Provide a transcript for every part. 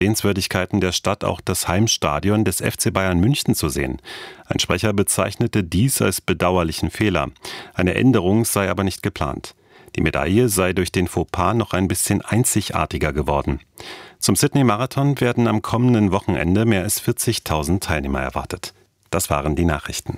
Sehenswürdigkeiten der Stadt auch das Heimstadion des FC Bayern München zu sehen. Ein Sprecher bezeichnete dies als bedauerlichen Fehler. Eine Änderung sei aber nicht geplant. Die Medaille sei durch den Fauxpas noch ein bisschen einzigartiger geworden. Zum Sydney-Marathon werden am kommenden Wochenende mehr als 40.000 Teilnehmer erwartet. Das waren die Nachrichten.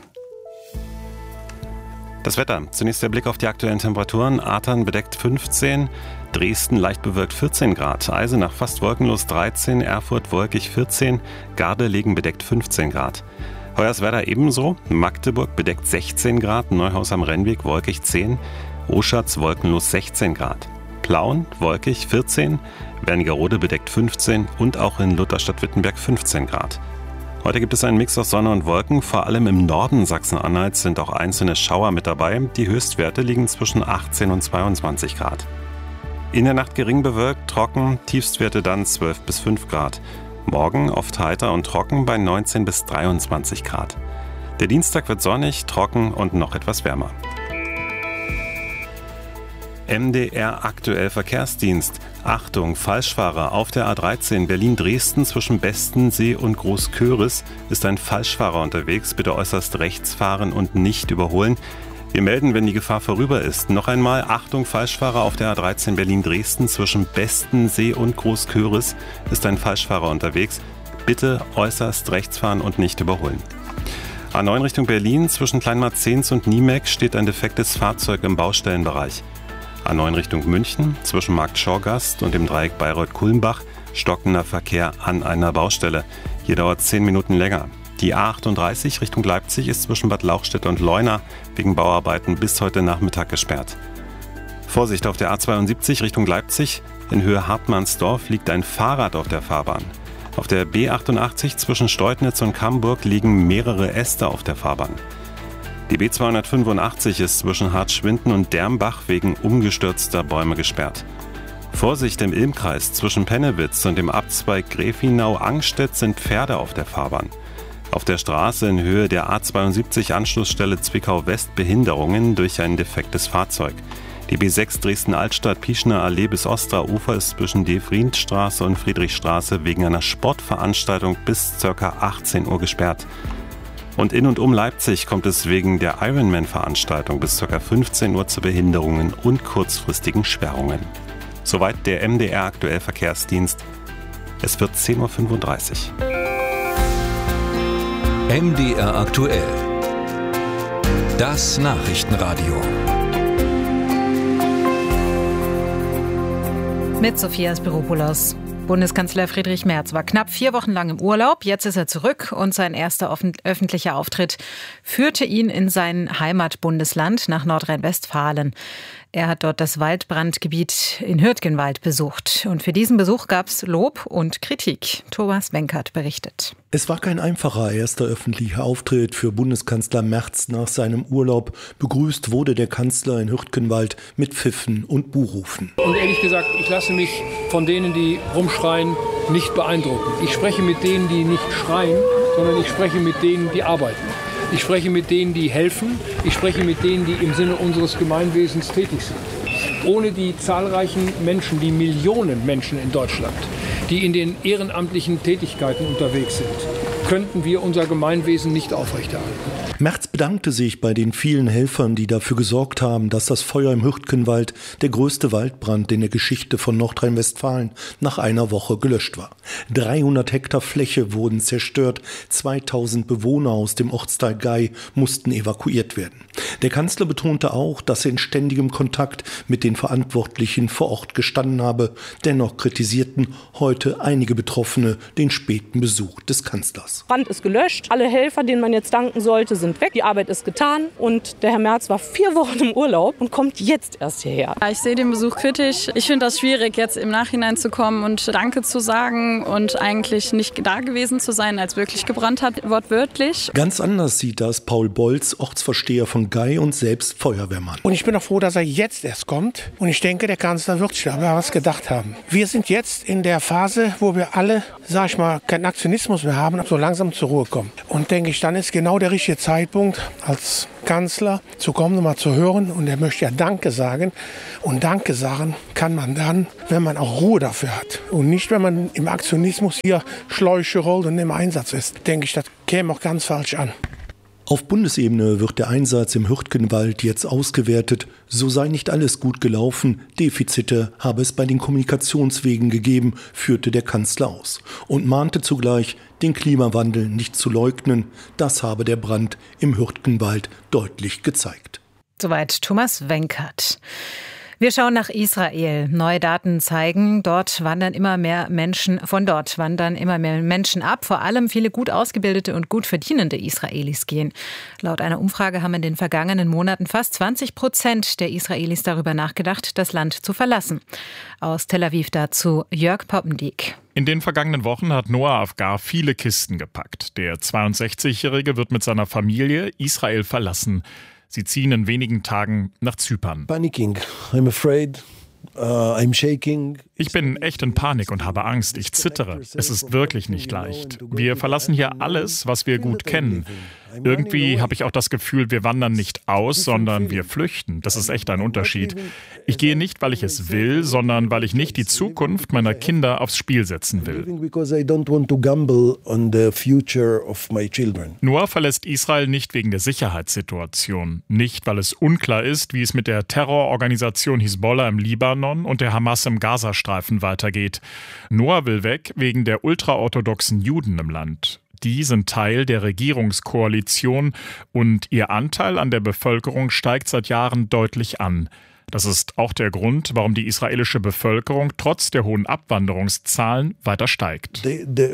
Das Wetter. Zunächst der Blick auf die aktuellen Temperaturen. Athern bedeckt 15, Dresden leicht bewölkt 14 Grad, Eisenach fast wolkenlos 13, Erfurt wolkig 14, Gardelegen bedeckt 15 Grad. Hoyerswerda ebenso, Magdeburg bedeckt 16 Grad, Neuhaus am Rennweg wolkig 10, Oschatz wolkenlos 16 Grad. Plauen wolkig 14, Wernigerode bedeckt 15 und auch in Lutherstadt-Wittenberg 15 Grad. Heute gibt es einen Mix aus Sonne und Wolken. Vor allem im Norden Sachsen-Anhalts sind auch einzelne Schauer mit dabei. Die Höchstwerte liegen zwischen 18 und 22 Grad. In der Nacht gering bewölkt, trocken, Tiefstwerte dann 12 bis 5 Grad. Morgen oft heiter und trocken bei 19 bis 23 Grad. Der Dienstag wird sonnig, trocken und noch etwas wärmer. MDR aktuell Verkehrsdienst. Achtung, Falschfahrer. Auf der A13 Berlin-Dresden zwischen Bestensee und Großköris ist ein Falschfahrer unterwegs. Bitte äußerst rechts fahren und nicht überholen. Wir melden, wenn die Gefahr vorüber ist. Noch einmal, Achtung, Falschfahrer. Auf der A13 Berlin-Dresden zwischen Bestensee und Großköris ist ein Falschfahrer unterwegs. Bitte äußerst rechts fahren und nicht überholen. A9 Richtung Berlin zwischen Kleinmarzens und Niemek steht ein defektes Fahrzeug im Baustellenbereich. A9 Richtung München, zwischen Markt Schorgast und dem Dreieck Bayreuth-Kulmbach, stockender Verkehr an einer Baustelle. Hier dauert es 10 Minuten länger. Die A38 Richtung Leipzig ist zwischen Bad Lauchstädt und Leuna wegen Bauarbeiten bis heute Nachmittag gesperrt. Vorsicht auf der A72 Richtung Leipzig, in Höhe Hartmannsdorf liegt ein Fahrrad auf der Fahrbahn. Auf der B88 zwischen Steutnitz und Camburg liegen mehrere Äste auf der Fahrbahn. Die B285 ist zwischen Hartschwinden und Dermbach wegen umgestürzter Bäume gesperrt. Vorsicht im Ilmkreis, zwischen Pennewitz und dem Abzweig Gräfinau-Angstedt sind Pferde auf der Fahrbahn. Auf der Straße in Höhe der A72 Anschlussstelle Zwickau-West Behinderungen durch ein defektes Fahrzeug. Die B6 Dresden-Altstadt-Pieschner Allee bis Ostra-Ufer ist zwischen Devrientstraße und Friedrichstraße wegen einer Sportveranstaltung bis ca. 18 Uhr gesperrt. Und in und um Leipzig kommt es wegen der Ironman-Veranstaltung bis ca. 15 Uhr zu Behinderungen und kurzfristigen Sperrungen. Soweit der MDR aktuell Verkehrsdienst. Es wird 10.35 Uhr. MDR aktuell. Das Nachrichtenradio. Mit Sophia Spiropoulos. Bundeskanzler Friedrich Merz war knapp 4 Wochen lang im Urlaub. Jetzt ist er zurück und sein erster öffentlicher Auftritt führte ihn in sein Heimatbundesland nach Nordrhein-Westfalen. Er hat dort das Waldbrandgebiet in Hürtgenwald besucht. Und für diesen Besuch gab es Lob und Kritik. Thomas Wenkert berichtet. Es war kein einfacher erster öffentlicher Auftritt für Bundeskanzler Merz nach seinem Urlaub. Begrüßt wurde der Kanzler in Hürtgenwald mit Pfiffen und Buhrufen. Und ehrlich gesagt, ich lasse mich von denen, die rumschreien, nicht beeindrucken. Ich spreche mit denen, die nicht schreien, sondern ich spreche mit denen, die arbeiten. Ich spreche mit denen, die helfen. Ich spreche mit denen, die im Sinne unseres Gemeinwesens tätig sind. Ohne die zahlreichen Menschen, die Millionen Menschen in Deutschland, die in den ehrenamtlichen Tätigkeiten unterwegs sind, könnten wir unser Gemeinwesen nicht aufrechterhalten. Merz bedankte sich bei den vielen Helfern, die dafür gesorgt haben, dass das Feuer im Hürtgenwald, der größte Waldbrand in der Geschichte von Nordrhein-Westfalen, nach einer Woche gelöscht war. 300 Hektar Fläche wurden zerstört, 2000 Bewohner aus dem Ortsteil Gei mussten evakuiert werden. Der Kanzler betonte auch, dass er in ständigem Kontakt mit den Verantwortlichen vor Ort gestanden habe. Dennoch kritisierten heute einige Betroffene den späten Besuch des Kanzlers. Brand ist gelöscht, alle Helfer, denen man jetzt danken sollte, sind weg. Die Arbeit ist getan und der Herr Merz war 4 Wochen im Urlaub und kommt jetzt erst hierher. Ich sehe den Besuch kritisch. Ich finde das schwierig, jetzt im Nachhinein zu kommen und Danke zu sagen und eigentlich nicht da gewesen zu sein, als wirklich gebrannt hat, wortwörtlich. Ganz anders sieht das Paul Bolz, Ortsvorsteher von Gei und selbst Feuerwehrmann. Und ich bin auch froh, dass er jetzt erst kommt. Und ich denke, der Kanzler wird sich aber was gedacht haben. Wir sind jetzt in der Phase, wo wir alle, sag ich mal, keinen Aktionismus mehr haben, aber so langsam zur Ruhe kommen. Und denke ich, dann ist genau der richtige Zeitpunkt als Kanzler zu kommen und mal zu hören. Und er möchte ja Danke sagen. Und Danke sagen kann man dann, wenn man auch Ruhe dafür hat. Und nicht, wenn man im Aktionismus hier Schläuche rollt und im Einsatz ist. Denke ich, das käme auch ganz falsch an. Auf Bundesebene wird der Einsatz im Hürtgenwald jetzt ausgewertet. So sei nicht alles gut gelaufen. Defizite habe es bei den Kommunikationswegen gegeben, führte der Kanzler aus. Und mahnte zugleich, den Klimawandel nicht zu leugnen. Das habe der Brand im Hürtgenwald deutlich gezeigt. Soweit Thomas Wenkert. Wir schauen nach Israel. Neue Daten zeigen, von dort wandern immer mehr Menschen ab. Vor allem viele gut ausgebildete und gut verdienende Israelis gehen. Laut einer Umfrage haben in den vergangenen Monaten fast 20% der Israelis darüber nachgedacht, das Land zu verlassen. Aus Tel Aviv dazu Jörg Poppendiek. In den vergangenen Wochen hat Noah Afgar viele Kisten gepackt. Der 62-Jährige wird mit seiner Familie Israel verlassen. Sie ziehen in wenigen Tagen nach Zypern. Panicking. I'm afraid. I'm shaking. Ich bin echt in Panik und habe Angst. Ich zittere. Es ist wirklich nicht leicht. Wir verlassen hier alles, was wir gut kennen. Irgendwie habe ich auch das Gefühl, wir wandern nicht aus, sondern wir flüchten. Das ist echt ein Unterschied. Ich gehe nicht, weil ich es will, sondern weil ich nicht die Zukunft meiner Kinder aufs Spiel setzen will. Noah verlässt Israel nicht wegen der Sicherheitssituation. Nicht, weil es unklar ist, wie es mit der Terrororganisation Hisbollah im Libanon und der Hamas im Gazastreifen weitergeht. Noah will weg wegen der ultraorthodoxen Juden im Land. Die sind Teil der Regierungskoalition und ihr Anteil an der Bevölkerung steigt seit Jahren deutlich an. Das ist auch der Grund, warum die israelische Bevölkerung trotz der hohen Abwanderungszahlen weiter steigt.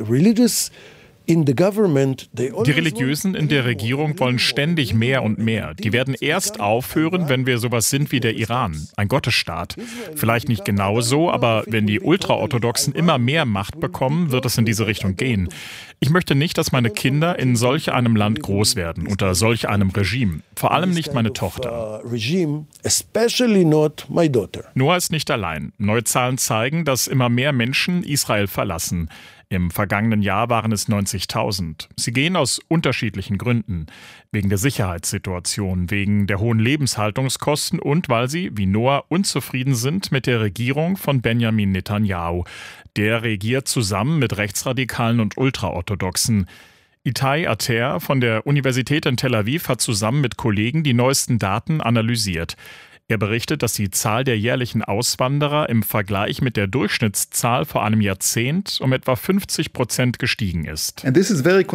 Die Religiösen in der Regierung wollen ständig mehr und mehr. Die werden erst aufhören, wenn wir sowas sind wie der Iran, ein Gottesstaat. Vielleicht nicht genau so, aber wenn die Ultraorthodoxen immer mehr Macht bekommen, wird es in diese Richtung gehen. Ich möchte nicht, dass meine Kinder in solch einem Land groß werden, unter solch einem Regime. Vor allem nicht meine Tochter. Noah ist nicht allein. Neue Zahlen zeigen, dass immer mehr Menschen Israel verlassen. Im vergangenen Jahr waren es 90.000. Sie gehen aus unterschiedlichen Gründen. Wegen der Sicherheitssituation, wegen der hohen Lebenshaltungskosten und weil sie, wie Noah, unzufrieden sind mit der Regierung von Benjamin Netanyahu. Der regiert zusammen mit Rechtsradikalen und Ultraorthodoxen. Itai Ater von der Universität in Tel Aviv hat zusammen mit Kollegen die neuesten Daten analysiert. Er berichtet, dass die Zahl der jährlichen Auswanderer im Vergleich mit der Durchschnittszahl vor einem Jahrzehnt um etwa 50% gestiegen ist. Das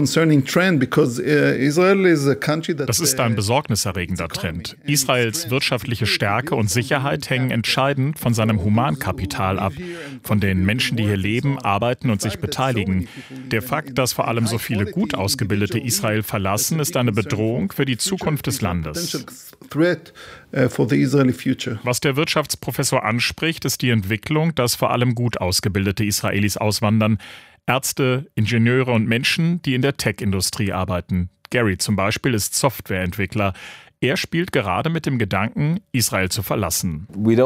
ist ein besorgniserregender Trend. Israels wirtschaftliche Stärke und Sicherheit hängen entscheidend von seinem Humankapital ab, von den Menschen, die hier leben, arbeiten und sich beteiligen. Der Fakt, dass vor allem so viele gut ausgebildete Israel verlassen, ist eine Bedrohung für die Zukunft des Landes. Was der Wirtschaftsprofessor anspricht, ist die Entwicklung, dass vor allem gut ausgebildete Israelis auswandern. Ärzte, Ingenieure und Menschen, die in der Tech-Industrie arbeiten. Gary zum Beispiel ist Softwareentwickler. Er spielt gerade mit dem Gedanken, Israel zu verlassen. Wir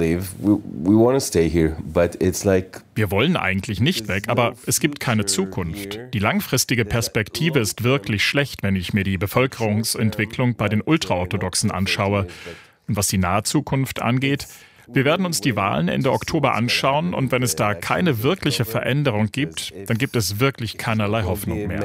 wollen eigentlich nicht weg, aber es gibt keine Zukunft. Die langfristige Perspektive ist wirklich schlecht, wenn ich mir die Bevölkerungsentwicklung bei den Ultraorthodoxen anschaue. Und was die nahe Zukunft angeht, wir werden uns die Wahlen Ende Oktober anschauen und wenn es da keine wirkliche Veränderung gibt, dann gibt es wirklich keinerlei Hoffnung mehr.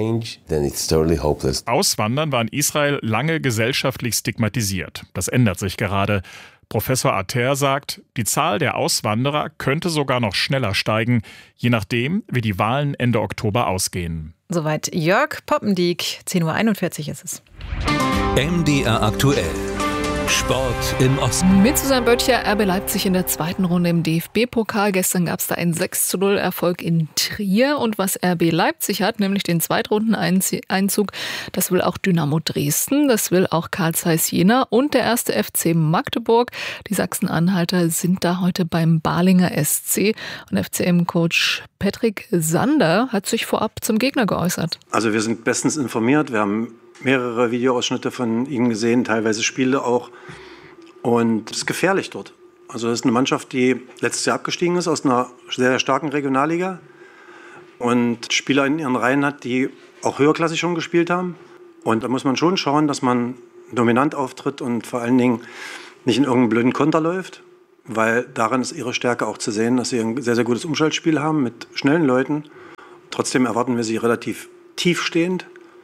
Auswandern war in Israel lange gesellschaftlich stigmatisiert. Das ändert sich gerade. Professor Ater sagt, die Zahl der Auswanderer könnte sogar noch schneller steigen, je nachdem, wie die Wahlen Ende Oktober ausgehen. Soweit Jörg Poppendiek, 10:41 Uhr ist es. MDR aktuell. Sport im Osten. Mit Susanne Böttcher, RB Leipzig in der zweiten Runde im DFB-Pokal. Gestern gab es da einen 6:0-Erfolg in Trier. Und was RB Leipzig hat, nämlich den Zweitrundeneinzug, das will auch Dynamo Dresden, das will auch Carl Zeiss Jena und der erste FC Magdeburg. Die Sachsen-Anhalter sind da heute beim Balinger SC. Und FCM-Coach Patrick Sander hat sich vorab zum Gegner geäußert. Also wir sind bestens informiert. Wir haben mehrere Videoausschnitte von ihnen gesehen, teilweise Spiele auch. Und es ist gefährlich dort. Also das ist eine Mannschaft, die letztes Jahr abgestiegen ist aus einer sehr starken Regionalliga und Spieler in ihren Reihen hat, die auch höherklassig schon gespielt haben. Und da muss man schon schauen, dass man dominant auftritt und vor allen Dingen nicht in irgendeinen blöden Konter läuft, weil daran ist ihre Stärke auch zu sehen, dass sie ein sehr, sehr gutes Umschaltspiel haben mit schnellen Leuten. Trotzdem erwarten wir sie relativ tiefstehend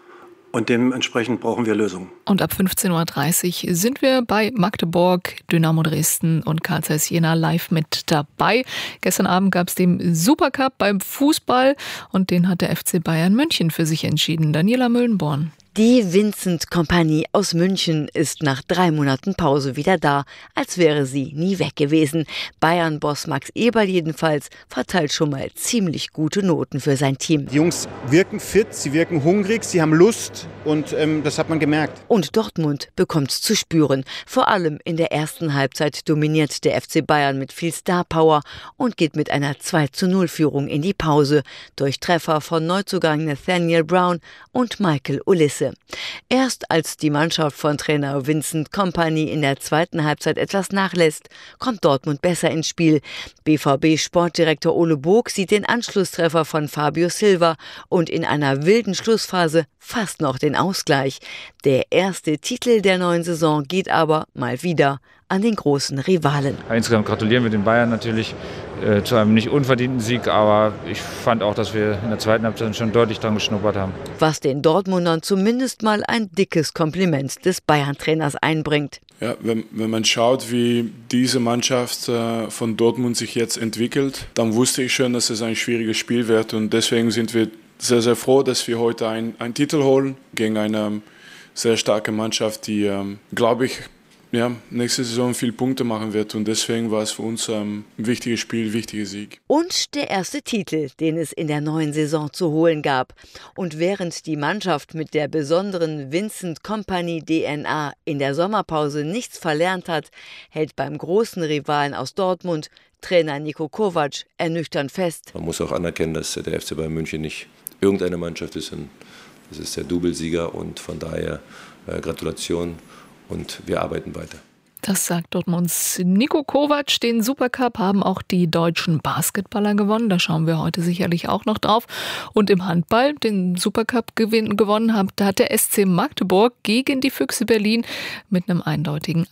und dementsprechend brauchen wir Lösungen. Und ab 15.30 Uhr sind wir bei Magdeburg, Dynamo Dresden und Carl Zeiss Jena live mit dabei. Gestern Abend gab es den Supercup beim Fußball und den hat der FC Bayern München für sich entschieden. Daniela Möllenborn. Die Vincent-Kompanie aus München ist nach 3 Monaten Pause wieder da, als wäre sie nie weg gewesen. Bayern-Boss Max Eberl jedenfalls verteilt schon mal ziemlich gute Noten für sein Team. Die Jungs wirken fit, sie wirken hungrig, sie haben Lust und das hat man gemerkt. Und Dortmund bekommt's zu spüren. Vor allem in der ersten Halbzeit dominiert der FC Bayern mit viel Star-Power und geht mit einer 2:0-Führung in die Pause durch Treffer von Neuzugang Nathaniel Brown und Michael Olise. Erst als die Mannschaft von Trainer Vincent Kompany in der zweiten Halbzeit etwas nachlässt, kommt Dortmund besser ins Spiel. BVB-Sportdirektor Ole Bog sieht den Anschlusstreffer von Fabio Silva und in einer wilden Schlussphase fast noch den Ausgleich. Der erste Titel der neuen Saison geht aber mal wieder an den großen Rivalen. Insgesamt gratulieren wir den Bayern natürlich zu einem nicht unverdienten Sieg, aber ich fand auch, dass wir in der zweiten Halbzeit schon deutlich dran geschnuppert haben. Was den Dortmundern zumindest mal ein dickes Kompliment des Bayern-Trainers einbringt. Ja, wenn man schaut, wie diese Mannschaft von Dortmund sich jetzt entwickelt, dann wusste ich schon, dass es ein schwieriges Spiel wird und deswegen sind wir sehr, sehr froh, dass wir heute einen Titel holen gegen eine sehr starke Mannschaft, die, glaube ich, nächste Saison viele Punkte machen wird und deswegen war es für uns ein wichtiges Spiel, wichtiger Sieg. Und der erste Titel, den es in der neuen Saison zu holen gab. Und während die Mannschaft mit der besonderen Vincent Kompany DNA in der Sommerpause nichts verlernt hat, hält beim großen Rivalen aus Dortmund Trainer Niko Kovac ernüchternd fest. Man muss auch anerkennen, dass der FC Bayern München nicht irgendeine Mannschaft ist. Das ist der Doublesieger und von daher Gratulation. Und wir arbeiten weiter. Das sagt Dortmunds Niko Kovac. Den Supercup haben auch die deutschen Basketballer gewonnen. Da schauen wir heute sicherlich auch noch drauf. Und im Handball den Supercup gewonnen hat, da hat der SC Magdeburg gegen die Füchse Berlin mit einem eindeutigen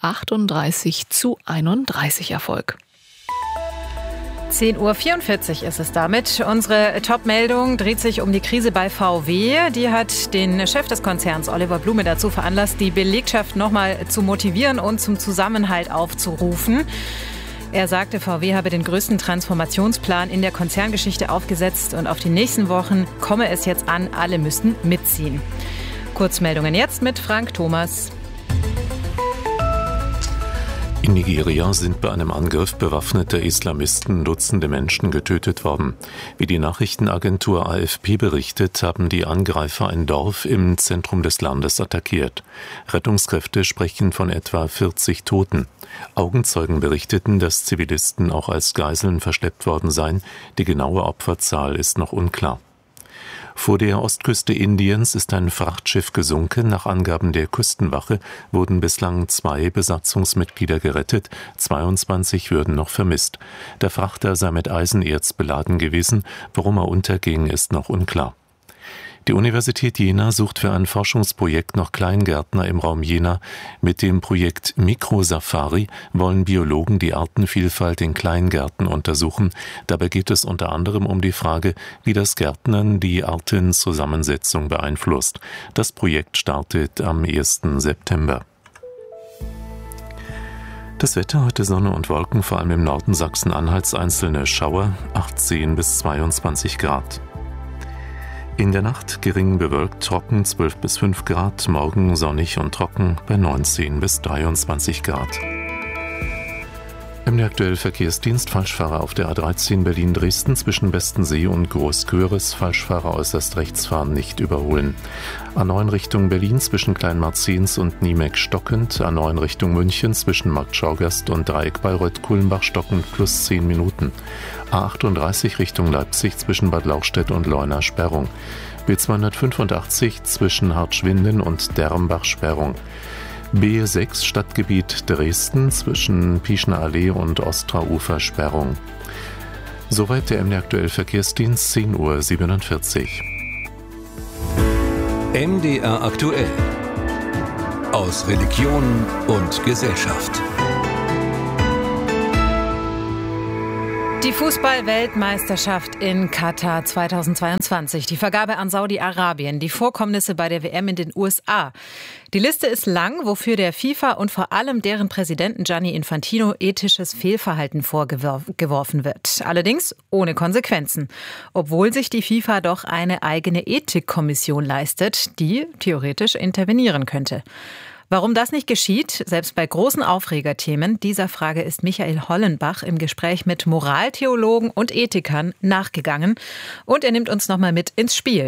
38:31 Erfolg. 10:44 Uhr ist es damit. Unsere Top-Meldung dreht sich um die Krise bei VW. Die hat den Chef des Konzerns, Oliver Blume, dazu veranlasst, die Belegschaft nochmal zu motivieren und zum Zusammenhalt aufzurufen. Er sagte, VW habe den größten Transformationsplan in der Konzerngeschichte aufgesetzt und auf die nächsten Wochen komme es jetzt an, alle müssten mitziehen. Kurzmeldungen jetzt mit Frank Thomas. In Nigeria sind bei einem Angriff bewaffneter Islamisten Dutzende Menschen getötet worden. Wie die Nachrichtenagentur AFP berichtet, haben die Angreifer ein Dorf im Zentrum des Landes attackiert. Rettungskräfte sprechen von etwa 40 Toten. Augenzeugen berichteten, dass Zivilisten auch als Geiseln verschleppt worden seien. Die genaue Opferzahl ist noch unklar. Vor der Ostküste Indiens ist ein Frachtschiff gesunken. Nach Angaben der Küstenwache wurden bislang 2 Besatzungsmitglieder gerettet, 22 würden noch vermisst. Der Frachter sei mit Eisenerz beladen gewesen. Warum er unterging, ist noch unklar. Die Universität Jena sucht für ein Forschungsprojekt noch Kleingärtner im Raum Jena. Mit dem Projekt Mikrosafari wollen Biologen die Artenvielfalt in Kleingärten untersuchen. Dabei geht es unter anderem um die Frage, wie das Gärtnern die Artenzusammensetzung beeinflusst. Das Projekt startet am 1. September. Das Wetter, heute Sonne und Wolken, vor allem im Norden Sachsen-Anhalts einzelne Schauer, 18 bis 22 Grad. In der Nacht gering bewölkt, trocken 12 bis 5 Grad, morgen sonnig und trocken bei 19 bis 23 Grad. Im aktuellen Verkehrsdienst Falschfahrer auf der A13 Berlin-Dresden zwischen Bestensee und Groß-Köris, Falschfahrer äußerst rechts fahren, nicht überholen. A9 Richtung Berlin zwischen Kleinmarzens und Niemek stockend, A9 Richtung München zwischen Markt Schaugerst und Dreieck Bayreuth-Kulmbach stockend plus 10 Minuten. A38 Richtung Leipzig zwischen Bad Lauchstädt und Leuna Sperrung. B285 zwischen Hartschwinden und Dermbach Sperrung. B6 Stadtgebiet Dresden zwischen Pieschner Allee und Ostraufer Sperrung. Soweit der MD Aktuell Verkehrsdienst, 10:47 Uhr. MDR aktuell. aus Religion und Gesellschaft. Die Fußball-Weltmeisterschaft in Katar 2022, die Vergabe an Saudi-Arabien, die Vorkommnisse bei der WM in den USA. Die Liste ist lang, wofür der FIFA und vor allem deren Präsidenten Gianni Infantino ethisches Fehlverhalten vorgeworfen wird. Allerdings ohne Konsequenzen, obwohl sich die FIFA doch eine eigene Ethikkommission leistet, die theoretisch intervenieren könnte. Warum das nicht geschieht, selbst bei großen Aufregerthemen, dieser Frage ist Michael Hollenbach im Gespräch mit Moraltheologen und Ethikern nachgegangen. Und er nimmt uns nochmal mit ins Spiel.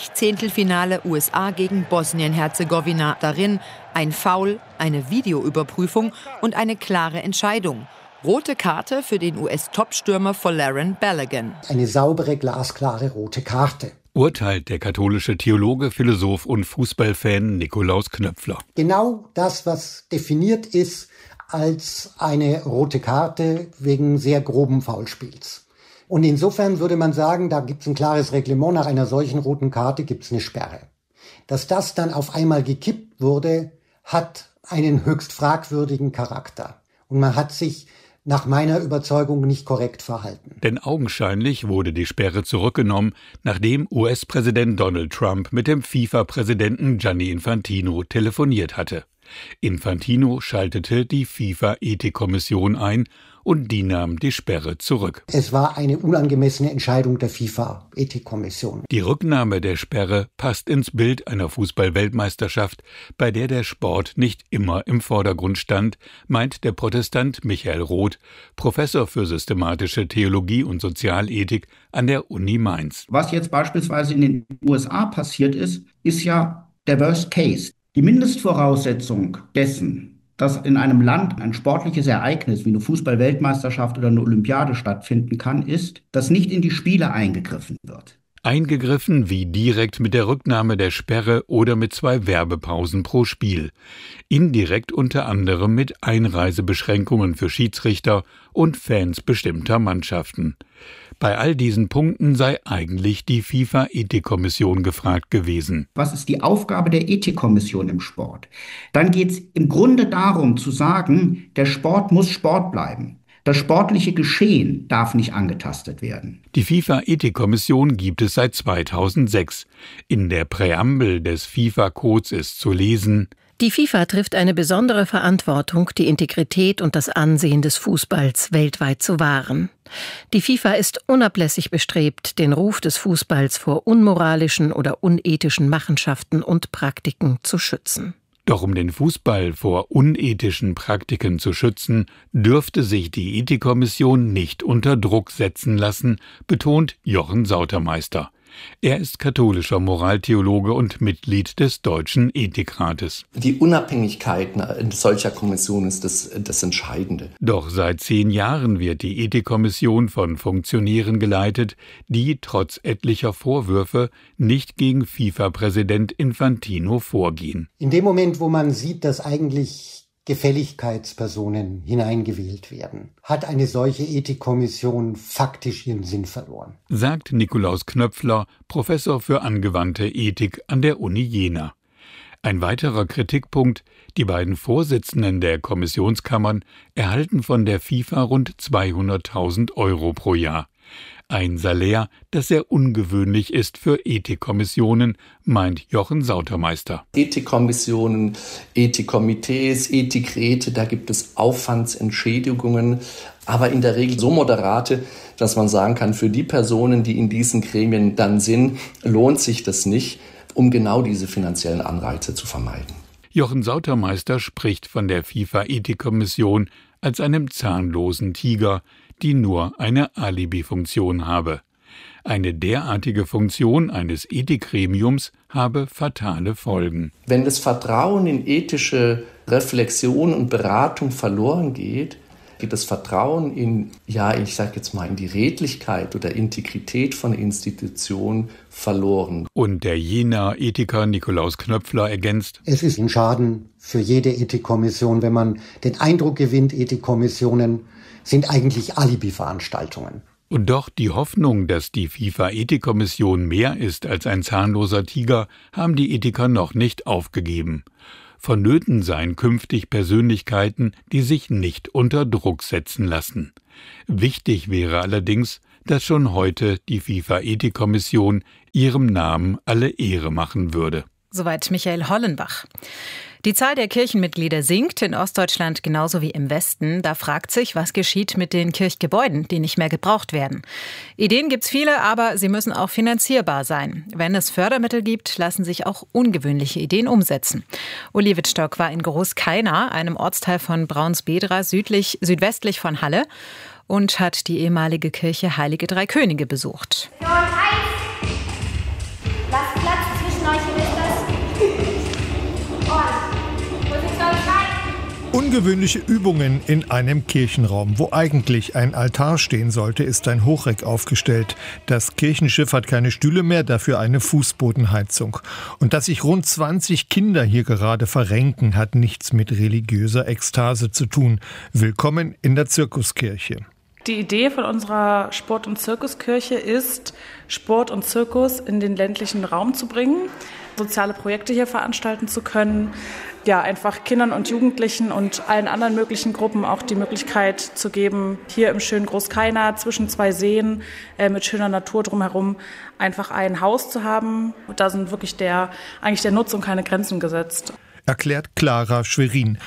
16. USA gegen Bosnien-Herzegowina. Darin ein Foul, eine Videoüberprüfung und eine klare Entscheidung. Rote Karte für den US-Topstürmer Folarin Balogun. Eine saubere, glasklare rote Karte. Urteilt der katholische Theologe, Philosoph und Fußballfan Nikolaus Knöpfler. Genau das, was definiert ist als eine rote Karte wegen sehr groben Foulspiels. Und insofern würde man sagen, da gibt es ein klares Reglement, nach einer solchen roten Karte gibt es eine Sperre. Dass das dann auf einmal gekippt wurde, hat einen höchst fragwürdigen Charakter. Und man hat sich nach meiner Überzeugung nicht korrekt verhalten. Denn augenscheinlich wurde die Sperre zurückgenommen, nachdem US-Präsident Donald Trump mit dem FIFA-Präsidenten Gianni Infantino telefoniert hatte. Infantino schaltete die FIFA-Ethikkommission ein und die nahm die Sperre zurück. Es war eine unangemessene Entscheidung der FIFA-Ethikkommission. Die Rücknahme der Sperre passt ins Bild einer Fußball-Weltmeisterschaft, bei der der Sport nicht immer im Vordergrund stand, meint der Protestant Michael Roth, Professor für systematische Theologie und Sozialethik an der Uni Mainz. Was jetzt beispielsweise in den USA passiert ist ja der Worst Case. Die Mindestvoraussetzung dessen, dass in einem Land ein sportliches Ereignis wie eine Fußball-Weltmeisterschaft oder eine Olympiade stattfinden kann, ist, dass nicht in die Spiele eingegriffen wird. Eingegriffen wie direkt mit der Rücknahme der Sperre oder mit 2 Werbepausen pro Spiel. Indirekt unter anderem mit Einreisebeschränkungen für Schiedsrichter und Fans bestimmter Mannschaften. Bei all diesen Punkten sei eigentlich die FIFA-Ethikkommission gefragt gewesen. Was ist die Aufgabe der Ethikkommission im Sport? Dann geht es im Grunde darum zu sagen, der Sport muss Sport bleiben. Das sportliche Geschehen darf nicht angetastet werden. Die FIFA-Ethikkommission gibt es seit 2006. In der Präambel des FIFA-Codes ist zu lesen: Die FIFA trifft eine besondere Verantwortung, die Integrität und das Ansehen des Fußballs weltweit zu wahren. Die FIFA ist unablässig bestrebt, den Ruf des Fußballs vor unmoralischen oder unethischen Machenschaften und Praktiken zu schützen. Doch um den Fußball vor unethischen Praktiken zu schützen, dürfte sich die Ethikkommission nicht unter Druck setzen lassen, betont Jochen Sautermeister. Er ist katholischer Moraltheologe und Mitglied des Deutschen Ethikrates. Die Unabhängigkeit solcher Kommission ist das Entscheidende. Doch seit 10 Jahren wird die Ethikkommission von Funktionären geleitet, die trotz etlicher Vorwürfe nicht gegen FIFA-Präsident Infantino vorgehen. In dem Moment, wo man sieht, dass eigentlich Gefälligkeitspersonen hineingewählt werden, hat eine solche Ethikkommission faktisch ihren Sinn verloren. Sagt Nikolaus Knöpfler, Professor für angewandte Ethik an der Uni Jena. Ein weiterer Kritikpunkt: Die beiden Vorsitzenden der Kommissionskammern erhalten von der FIFA rund 200.000 € pro Jahr. Ein Salär, das sehr ungewöhnlich ist für Ethikkommissionen, meint Jochen Sautermeister. Ethikkommissionen, Ethikkomitees, Ethikräte, da gibt es Aufwandsentschädigungen, aber in der Regel so moderate, dass man sagen kann, für die Personen, die in diesen Gremien dann sind, lohnt sich das nicht, um genau diese finanziellen Anreize zu vermeiden. Jochen Sautermeister spricht von der FIFA-Ethikkommission als einem zahnlosen Tiger, die nur eine Alibi-Funktion habe. Eine derartige Funktion eines Ethikgremiums habe fatale Folgen. Wenn das Vertrauen in ethische Reflexion und Beratung verloren geht, geht das Vertrauen in, ich sage jetzt mal, in die Redlichkeit oder Integrität von Institutionen verloren. Und der Jenaer Ethiker Nikolaus Knöpfler ergänzt: Es ist ein Schaden für jede Ethikkommission, wenn man den Eindruck gewinnt, Ethikkommissionen sind eigentlich Alibi-Veranstaltungen. Und doch die Hoffnung, dass die FIFA-Ethikkommission mehr ist als ein zahnloser Tiger, haben die Ethiker noch nicht aufgegeben. Vonnöten seien künftig Persönlichkeiten, die sich nicht unter Druck setzen lassen. Wichtig wäre allerdings, dass schon heute die FIFA-Ethikkommission ihrem Namen alle Ehre machen würde. Soweit Michael Hollenbach. Die Zahl der Kirchenmitglieder sinkt in Ostdeutschland genauso wie im Westen. Da fragt sich, was geschieht mit den Kirchgebäuden, die nicht mehr gebraucht werden. Ideen gibt's viele, aber sie müssen auch finanzierbar sein. Wenn es Fördermittel gibt, lassen sich auch ungewöhnliche Ideen umsetzen. Uli Wittstock war in Großkeina, einem Ortsteil von Braunsbedra, südwestlich von Halle, und hat die ehemalige Kirche Heilige Drei Könige besucht. Lasst Platz zwischen euch, ihr wisst das. Ungewöhnliche Übungen in einem Kirchenraum. Wo eigentlich ein Altar stehen sollte, ist ein Hochreck aufgestellt. Das Kirchenschiff hat keine Stühle mehr, dafür eine Fußbodenheizung. Und dass sich rund 20 Kinder hier gerade verrenken, hat nichts mit religiöser Ekstase zu tun. Willkommen in der Zirkuskirche. Die Idee von unserer Sport- und Zirkuskirche ist, Sport und Zirkus in den ländlichen Raum zu bringen, soziale Projekte hier veranstalten zu können, ja, einfach Kindern und Jugendlichen und allen anderen möglichen Gruppen auch die Möglichkeit zu geben, hier im schönen Großkeina zwischen zwei Seen mit schöner Natur drumherum einfach ein Haus zu haben. Und da sind wirklich der Nutzung keine Grenzen gesetzt. Erklärt Clara Schwerin.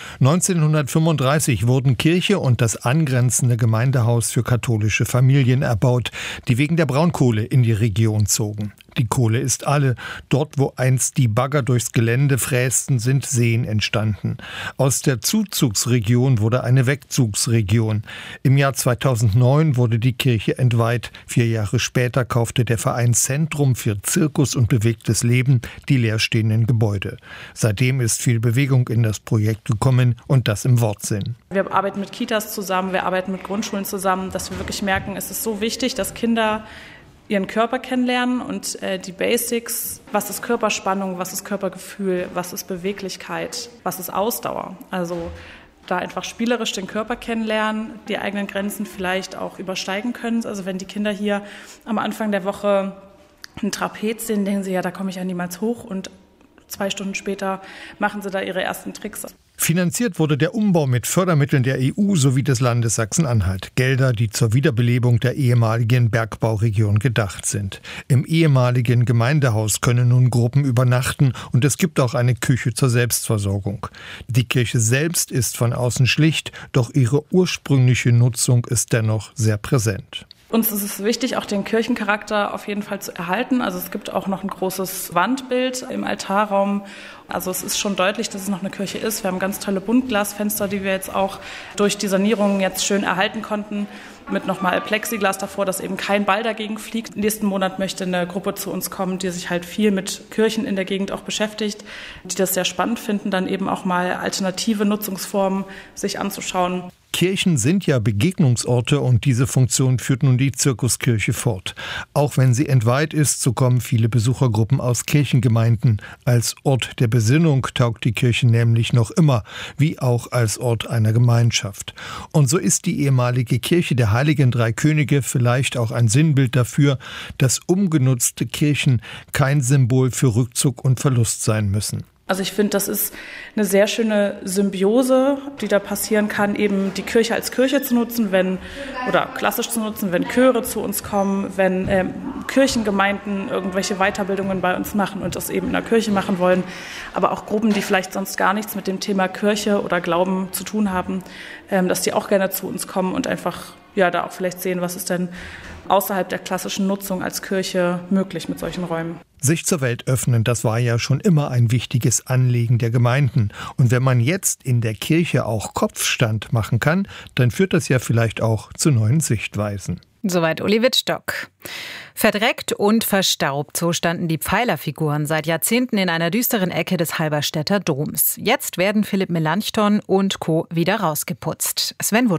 1935 wurden Kirche und das angrenzende Gemeindehaus für katholische Familien erbaut, die wegen der Braunkohle in die Region zogen. Die Kohle ist alle. Dort, wo einst die Bagger durchs Gelände frästen, sind Seen entstanden. Aus der Zuzugsregion wurde eine Wegzugsregion. Im Jahr 2009 wurde die Kirche entweiht. 4 Jahre später kaufte der Verein Zentrum für Zirkus und bewegtes Leben die leerstehenden Gebäude. Seitdem ist viel Bewegung in das Projekt gekommen und das im Wortsinn. Wir arbeiten mit Kitas zusammen, wir arbeiten mit Grundschulen zusammen, dass wir wirklich merken, es ist so wichtig, dass Kinder ihren Körper kennenlernen und die Basics, was ist Körperspannung, was ist Körpergefühl, was ist Beweglichkeit, was ist Ausdauer. Also da einfach spielerisch den Körper kennenlernen, die eigenen Grenzen vielleicht auch übersteigen können. Also wenn die Kinder hier am Anfang der Woche einen Trapez sehen, denken sie, ja, da komme ich ja niemals hoch, und 2 Stunden später machen sie da ihre ersten Tricks. Finanziert wurde der Umbau mit Fördermitteln der EU sowie des Landes Sachsen-Anhalt. Gelder, die zur Wiederbelebung der ehemaligen Bergbauregion gedacht sind. Im ehemaligen Gemeindehaus können nun Gruppen übernachten und es gibt auch eine Küche zur Selbstversorgung. Die Kirche selbst ist von außen schlicht, doch ihre ursprüngliche Nutzung ist dennoch sehr präsent. Uns ist es wichtig, auch den Kirchencharakter auf jeden Fall zu erhalten. Also es gibt auch noch ein großes Wandbild im Altarraum. Also es ist schon deutlich, dass es noch eine Kirche ist. Wir haben ganz tolle Buntglasfenster, die wir jetzt auch durch die Sanierung jetzt schön erhalten konnten. Mit nochmal Plexiglas davor, dass eben kein Ball dagegen fliegt. Nächsten Monat möchte eine Gruppe zu uns kommen, die sich halt viel mit Kirchen in der Gegend auch beschäftigt, die das sehr spannend finden, dann eben auch mal alternative Nutzungsformen sich anzuschauen. Kirchen sind ja Begegnungsorte und diese Funktion führt nun die Zirkuskirche fort. Auch wenn sie entweiht ist, so kommen viele Besuchergruppen aus Kirchengemeinden. Als Ort der Besinnung taugt die Kirche nämlich noch immer, wie auch als Ort einer Gemeinschaft. Und so ist die ehemalige Kirche der Heiligen Drei Könige vielleicht auch ein Sinnbild dafür, dass umgenutzte Kirchen kein Symbol für Rückzug und Verlust sein müssen. Also ich finde, das ist eine sehr schöne Symbiose, die da passieren kann, eben die Kirche als Kirche zu nutzen, oder klassisch zu nutzen, wenn Chöre zu uns kommen, wenn Kirchengemeinden irgendwelche Weiterbildungen bei uns machen und das eben in der Kirche machen wollen, aber auch Gruppen, die vielleicht sonst gar nichts mit dem Thema Kirche oder Glauben zu tun haben, dass die auch gerne zu uns kommen und einfach da auch vielleicht sehen, was ist denn außerhalb der klassischen Nutzung als Kirche möglich mit solchen Räumen. Sich zur Welt öffnen, das war ja schon immer ein wichtiges Anliegen der Gemeinden. Und wenn man jetzt in der Kirche auch Kopfstand machen kann, dann führt das ja vielleicht auch zu neuen Sichtweisen. Soweit Uli Wittstock. Verdreckt und verstaubt, so standen die Pfeilerfiguren seit Jahrzehnten in einer düsteren Ecke des Halberstädter Doms. Jetzt werden Philipp Melanchthon und Co. wieder rausgeputzt. Sven Wuttke.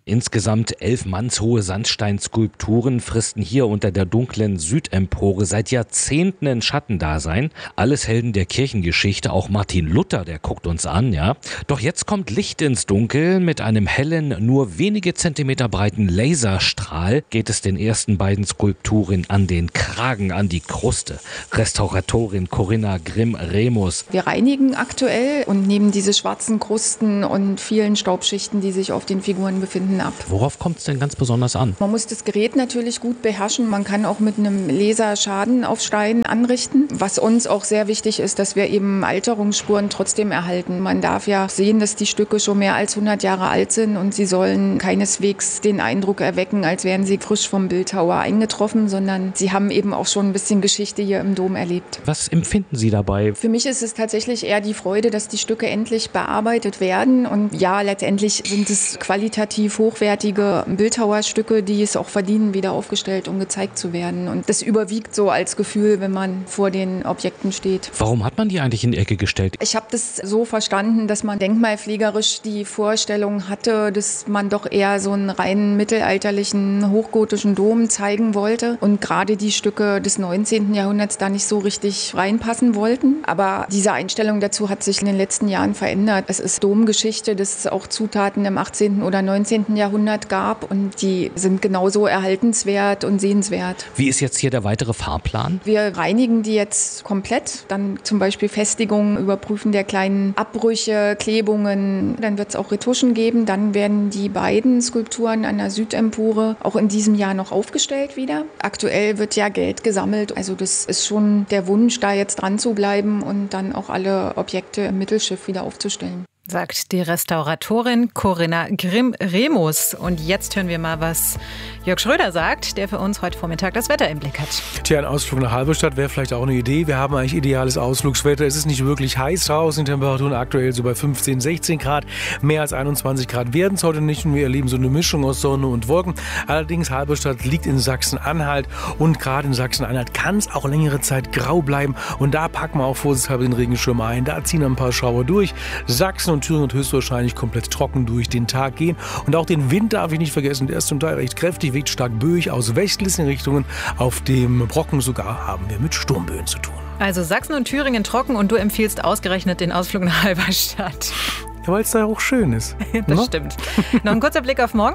Insgesamt 11 mannshohe Sandsteinskulpturen fristen hier unter der dunklen Südempore seit Jahrzehnten ein Schattendasein. Alles Helden der Kirchengeschichte, auch Martin Luther, der guckt uns an, ja. Doch jetzt kommt Licht ins Dunkel. Mit einem hellen, nur wenige Zentimeter breiten Laserstrahl geht es den ersten beiden Skulpturen an den Kragen, an die Kruste. Restauratorin Corinna Grimm-Remus. Wir reinigen aktuell und nehmen diese schwarzen Krusten und vielen Staubschichten, die sich auf den Figuren befinden, ab. Worauf kommt es denn ganz besonders an? Man muss das Gerät natürlich gut beherrschen. Man kann auch mit einem Laser Schaden auf Stein anrichten. Was uns auch sehr wichtig ist, dass wir eben Alterungsspuren trotzdem erhalten. Man darf ja sehen, dass die Stücke schon mehr als 100 Jahre alt sind und sie sollen keineswegs den Eindruck erwecken, als wären sie frisch vom Bildhauer eingetroffen, sondern sie haben eben auch schon ein bisschen Geschichte hier im Dom erlebt. Was empfinden Sie dabei? Für mich ist es tatsächlich eher die Freude, dass die Stücke endlich bearbeitet werden. Und ja, letztendlich sind es qualitativ hochwertige Bildhauerstücke, die es auch verdienen, wieder aufgestellt und gezeigt zu werden. Und das überwiegt so als Gefühl, wenn man vor den Objekten steht. Warum hat man die eigentlich in die Ecke gestellt? Ich habe das so verstanden, dass man denkmalpflegerisch die Vorstellung hatte, dass man doch eher so einen reinen mittelalterlichen, hochgotischen Dom zeigen wollte. Und gerade die Stücke des 19. Jahrhunderts da nicht so richtig reinpassen wollten. Aber diese Einstellung dazu hat sich in den letzten Jahren verändert. Es ist Domgeschichte, dass es auch Zutaten im 18. oder 19. Jahrhundert gab und die sind genauso erhaltenswert und sehenswert. Wie ist jetzt hier der weitere Fahrplan? Wir reinigen die jetzt komplett, dann zum Beispiel Festigungen, Überprüfen der kleinen Abbrüche, Klebungen. Dann wird es auch Retuschen geben. Dann werden die beiden Skulpturen an der Südempore auch in diesem Jahr noch aufgestellt wieder. Aktuell wird ja Geld gesammelt. Also das ist schon der Wunsch, da jetzt dran zu bleiben und dann auch alle Objekte im Mittelschiff wieder aufzustellen. Sagt die Restauratorin Corinna Grimm-Remus. Und jetzt hören wir mal, was Jörg Schröder sagt, der für uns heute Vormittag das Wetter im Blick hat. Tja, ein Ausflug nach Halberstadt wäre vielleicht auch eine Idee. Wir haben eigentlich ideales Ausflugswetter. Es ist nicht wirklich heiß draußen. Die Temperaturen aktuell so bei 15, 16 Grad. Mehr als 21 Grad werden es heute nicht. Und wir erleben so eine Mischung aus Sonne und Wolken. Allerdings, Halberstadt liegt in Sachsen-Anhalt. Und gerade in Sachsen-Anhalt kann es auch längere Zeit grau bleiben. Und da packen wir auch vorsichtshalber den Regenschirm ein. Da ziehen ein paar Schauer durch. Sachsen und Thüringen und höchstwahrscheinlich komplett trocken durch den Tag gehen. Und auch den Wind darf ich nicht vergessen. Der ist zum Teil recht kräftig, weht stark böig aus westlichen Richtungen. Auf dem Brocken sogar haben wir mit Sturmböen zu tun. Also Sachsen und Thüringen trocken und du empfiehlst ausgerechnet den Ausflug nach Halberstadt. Ja, weil es da auch schön ist. Das stimmt. Noch ein kurzer Blick auf morgen.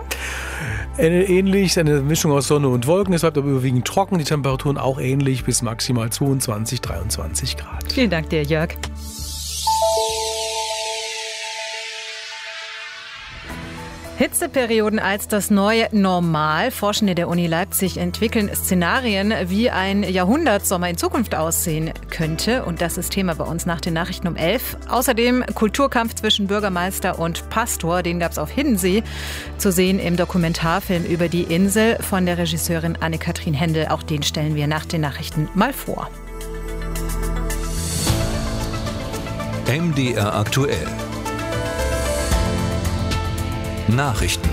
Ähnlich, eine Mischung aus Sonne und Wolken. Es bleibt aber überwiegend trocken. Die Temperaturen auch ähnlich bis maximal 22, 23 Grad. Vielen Dank dir, Jörg. Hitzeperioden als das neue Normal. Forschende der Uni Leipzig entwickeln Szenarien, wie ein Jahrhundertsommer in Zukunft aussehen könnte. Und das ist Thema bei uns nach den Nachrichten um 11. Außerdem Kulturkampf zwischen Bürgermeister und Pastor. Den gab es auf Hiddensee zu sehen im Dokumentarfilm über die Insel von der Regisseurin Anne-Kathrin Händel. Auch den stellen wir nach den Nachrichten mal vor. MDR aktuell. Nachrichten.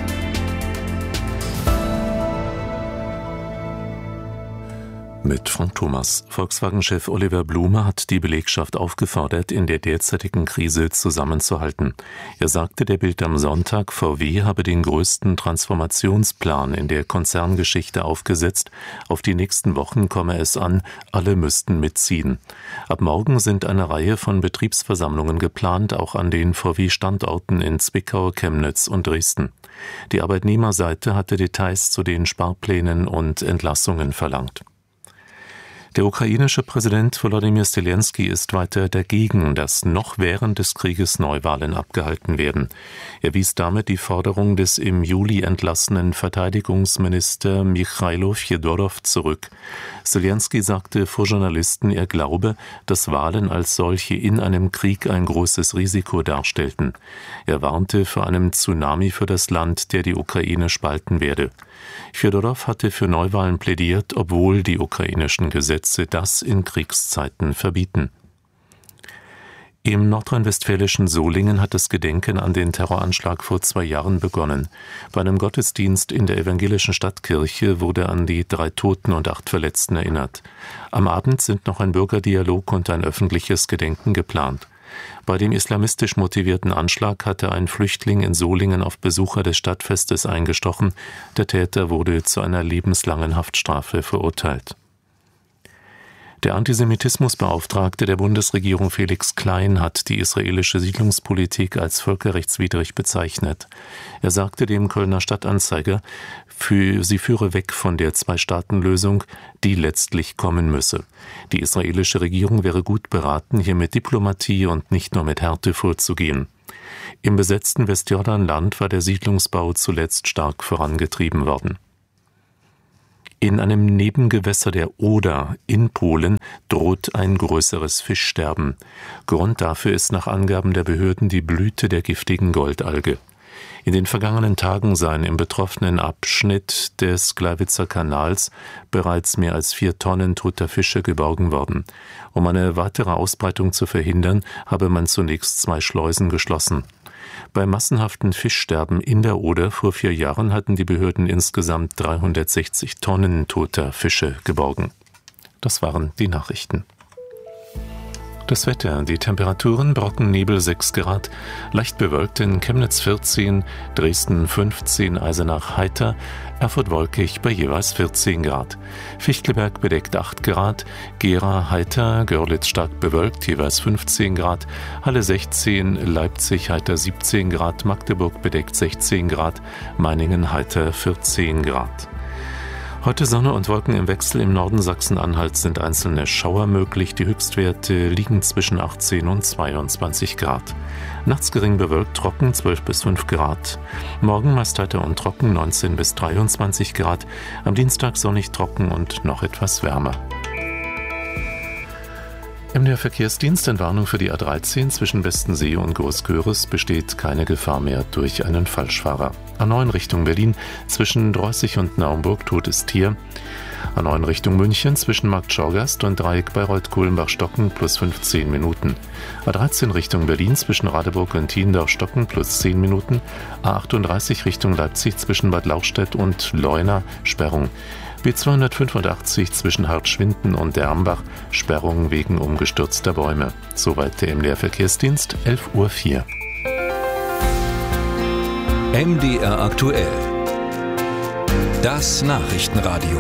Mit Frank Thomas. Volkswagen-Chef Oliver Blume hat die Belegschaft aufgefordert, in der derzeitigen Krise zusammenzuhalten. Er sagte der Bild am Sonntag, VW habe den größten Transformationsplan in der Konzerngeschichte aufgesetzt. Auf die nächsten Wochen komme es an, alle müssten mitziehen. Ab morgen sind eine Reihe von Betriebsversammlungen geplant, auch an den VW-Standorten in Zwickau, Chemnitz und Dresden. Die Arbeitnehmerseite hatte Details zu den Sparplänen und Entlassungen verlangt. Der ukrainische Präsident Volodymyr Zelensky ist weiter dagegen, dass noch während des Krieges Neuwahlen abgehalten werden. Er wies damit die Forderung des im Juli entlassenen Verteidigungsminister Michailo Fjodorow zurück. Zelensky sagte vor Journalisten, er glaube, dass Wahlen als solche in einem Krieg ein großes Risiko darstellten. Er warnte vor einem Tsunami für das Land, der die Ukraine spalten werde. Fjodorow hatte für Neuwahlen plädiert, obwohl die ukrainischen Gesetze das in Kriegszeiten verbieten. Im nordrhein-westfälischen Solingen hat das Gedenken an den Terroranschlag vor 2 Jahren begonnen. Bei einem Gottesdienst in der evangelischen Stadtkirche wurde an die 3 Toten und 8 Verletzten erinnert. Am Abend sind noch ein Bürgerdialog und ein öffentliches Gedenken geplant. Bei dem islamistisch motivierten Anschlag hatte ein Flüchtling in Solingen auf Besucher des Stadtfestes eingestochen. Der Täter wurde zu einer lebenslangen Haftstrafe verurteilt. Der Antisemitismusbeauftragte der Bundesregierung Felix Klein hat die israelische Siedlungspolitik als völkerrechtswidrig bezeichnet. Er sagte dem Kölner Stadtanzeiger, sie führe weg von der Zwei-Staaten-Lösung, die letztlich kommen müsse. Die israelische Regierung wäre gut beraten, hier mit Diplomatie und nicht nur mit Härte vorzugehen. Im besetzten Westjordanland war der Siedlungsbau zuletzt stark vorangetrieben worden. In einem Nebengewässer der Oder in Polen droht ein größeres Fischsterben. Grund dafür ist nach Angaben der Behörden die Blüte der giftigen Goldalge. In den vergangenen Tagen seien im betroffenen Abschnitt des Glawitzer Kanals bereits mehr als 4 Tonnen toter Fische geborgen worden. Um eine weitere Ausbreitung zu verhindern, habe man zunächst 2 Schleusen geschlossen. Beim massenhaften Fischsterben in der Oder vor 4 Jahren hatten die Behörden insgesamt 360 Tonnen toter Fische geborgen. Das waren die Nachrichten. Das Wetter, die Temperaturen: Brockennebel 6 Grad, leicht bewölkt in Chemnitz 14, Dresden 15, Eisenach heiter, Erfurt wolkig bei jeweils 14 Grad. Fichtelberg bedeckt 8 Grad, Gera heiter, Görlitz stark bewölkt, jeweils 15 Grad, Halle 16, Leipzig heiter 17 Grad, Magdeburg bedeckt 16 Grad, Meiningen heiter 14 Grad. Heute Sonne und Wolken im Wechsel. Im Norden Sachsen-Anhalts sind einzelne Schauer möglich. Die Höchstwerte liegen zwischen 18 und 22 Grad. Nachts gering bewölkt, trocken 12 bis 5 Grad. Morgen meist heiter und trocken 19 bis 23 Grad. Am Dienstag sonnig, trocken und noch etwas wärmer. MDR Verkehrsdienst: Entwarnung für die A13 zwischen Bestensee und Großköris, besteht keine Gefahr mehr durch einen Falschfahrer. A9 Richtung Berlin zwischen Drossig und Naumburg, totes Tier. A9 Richtung München zwischen Markt Schorgast und Dreieck Bayreuth-Kohlenbach-Stocken plus 15 Minuten. A13 Richtung Berlin zwischen Radeburg und Tiendorf-Stocken plus 10 Minuten. A38 Richtung Leipzig zwischen Bad Lauchstädt und Leuna, Sperrung. B285 zwischen Hartschwinden und Dermbach, Sperrung wegen umgestürzter Bäume. Soweit der MDR Verkehrsdienst, 11:04 Uhr. MDR aktuell. Das Nachrichtenradio.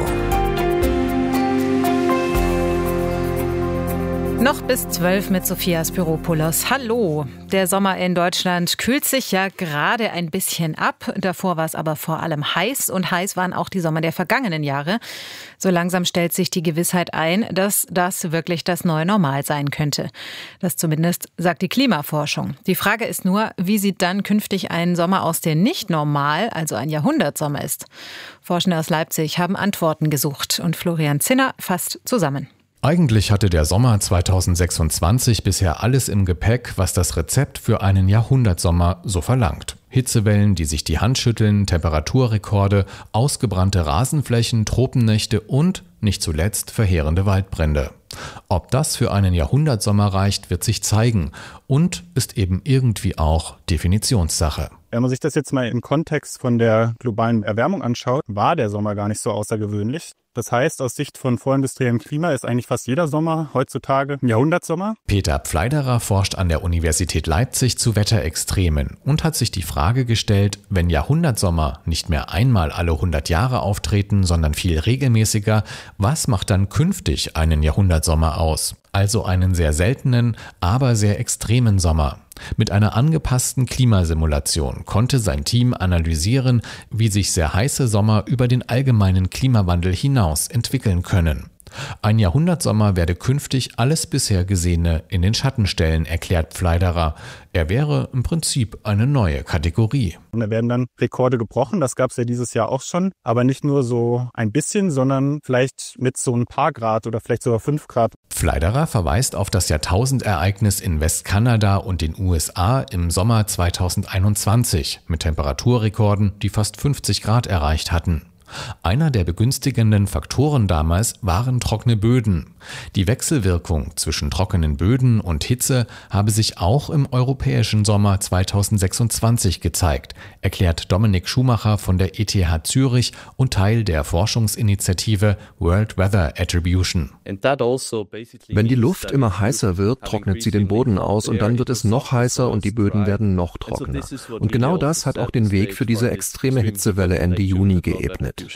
Noch bis 12 mit Sophia Spiropoulos. Hallo. Der Sommer in Deutschland kühlt sich ja gerade ein bisschen ab. Davor war es aber vor allem heiß, und heiß waren auch die Sommer der vergangenen Jahre. So langsam stellt sich die Gewissheit ein, dass das wirklich das neue Normal sein könnte. Das zumindest sagt die Klimaforschung. Die Frage ist nur, wie sieht dann künftig ein Sommer aus, der nicht normal, also ein Jahrhundertsommer ist? Forschende aus Leipzig haben Antworten gesucht, und Florian Zinner fasst zusammen. Eigentlich hatte der Sommer 2026 bisher alles im Gepäck, was das Rezept für einen Jahrhundertsommer so verlangt. Hitzewellen, die sich die Hand schütteln, Temperaturrekorde, ausgebrannte Rasenflächen, Tropennächte und, nicht zuletzt, verheerende Waldbrände. Ob das für einen Jahrhundertsommer reicht, wird sich zeigen und ist eben irgendwie auch Definitionssache. Wenn man sich das jetzt mal im Kontext von der globalen Erwärmung anschaut, war der Sommer gar nicht so außergewöhnlich. Das heißt, aus Sicht von vorindustriellem Klima ist eigentlich fast jeder Sommer heutzutage ein Jahrhundertsommer. Peter Pfleiderer forscht an der Universität Leipzig zu Wetterextremen und hat sich die Frage gestellt, wenn Jahrhundertsommer nicht mehr einmal alle 100 Jahre auftreten, sondern viel regelmäßiger, was macht dann künftig einen Jahrhundertsommer aus? Also einen sehr seltenen, aber sehr extremen Sommer. Mit einer angepassten Klimasimulation konnte sein Team analysieren, wie sich sehr heiße Sommer über den allgemeinen Klimawandel hinaus entwickeln können. Ein Jahrhundertsommer werde künftig alles bisher Gesehene in den Schatten stellen, erklärt Pfleiderer. Er wäre im Prinzip eine neue Kategorie. Und da werden dann Rekorde gebrochen, das gab es ja dieses Jahr auch schon, aber nicht nur so ein bisschen, sondern vielleicht mit so ein paar Grad oder vielleicht sogar 5 Grad. Pfleiderer verweist auf das Jahrtausendereignis in Westkanada und den USA im Sommer 2021 mit Temperaturrekorden, die fast 50 Grad erreicht hatten. Einer der begünstigenden Faktoren damals waren trockene Böden. Die Wechselwirkung zwischen trockenen Böden und Hitze habe sich auch im europäischen Sommer 2026 gezeigt, erklärt Dominik Schumacher von der ETH Zürich und Teil der Forschungsinitiative World Weather Attribution. Wenn die Luft immer heißer wird, trocknet sie den Boden aus und dann wird es noch heißer und die Böden werden noch trockener. Und genau das hat auch den Weg für diese extreme Hitzewelle Ende Juni geebnet.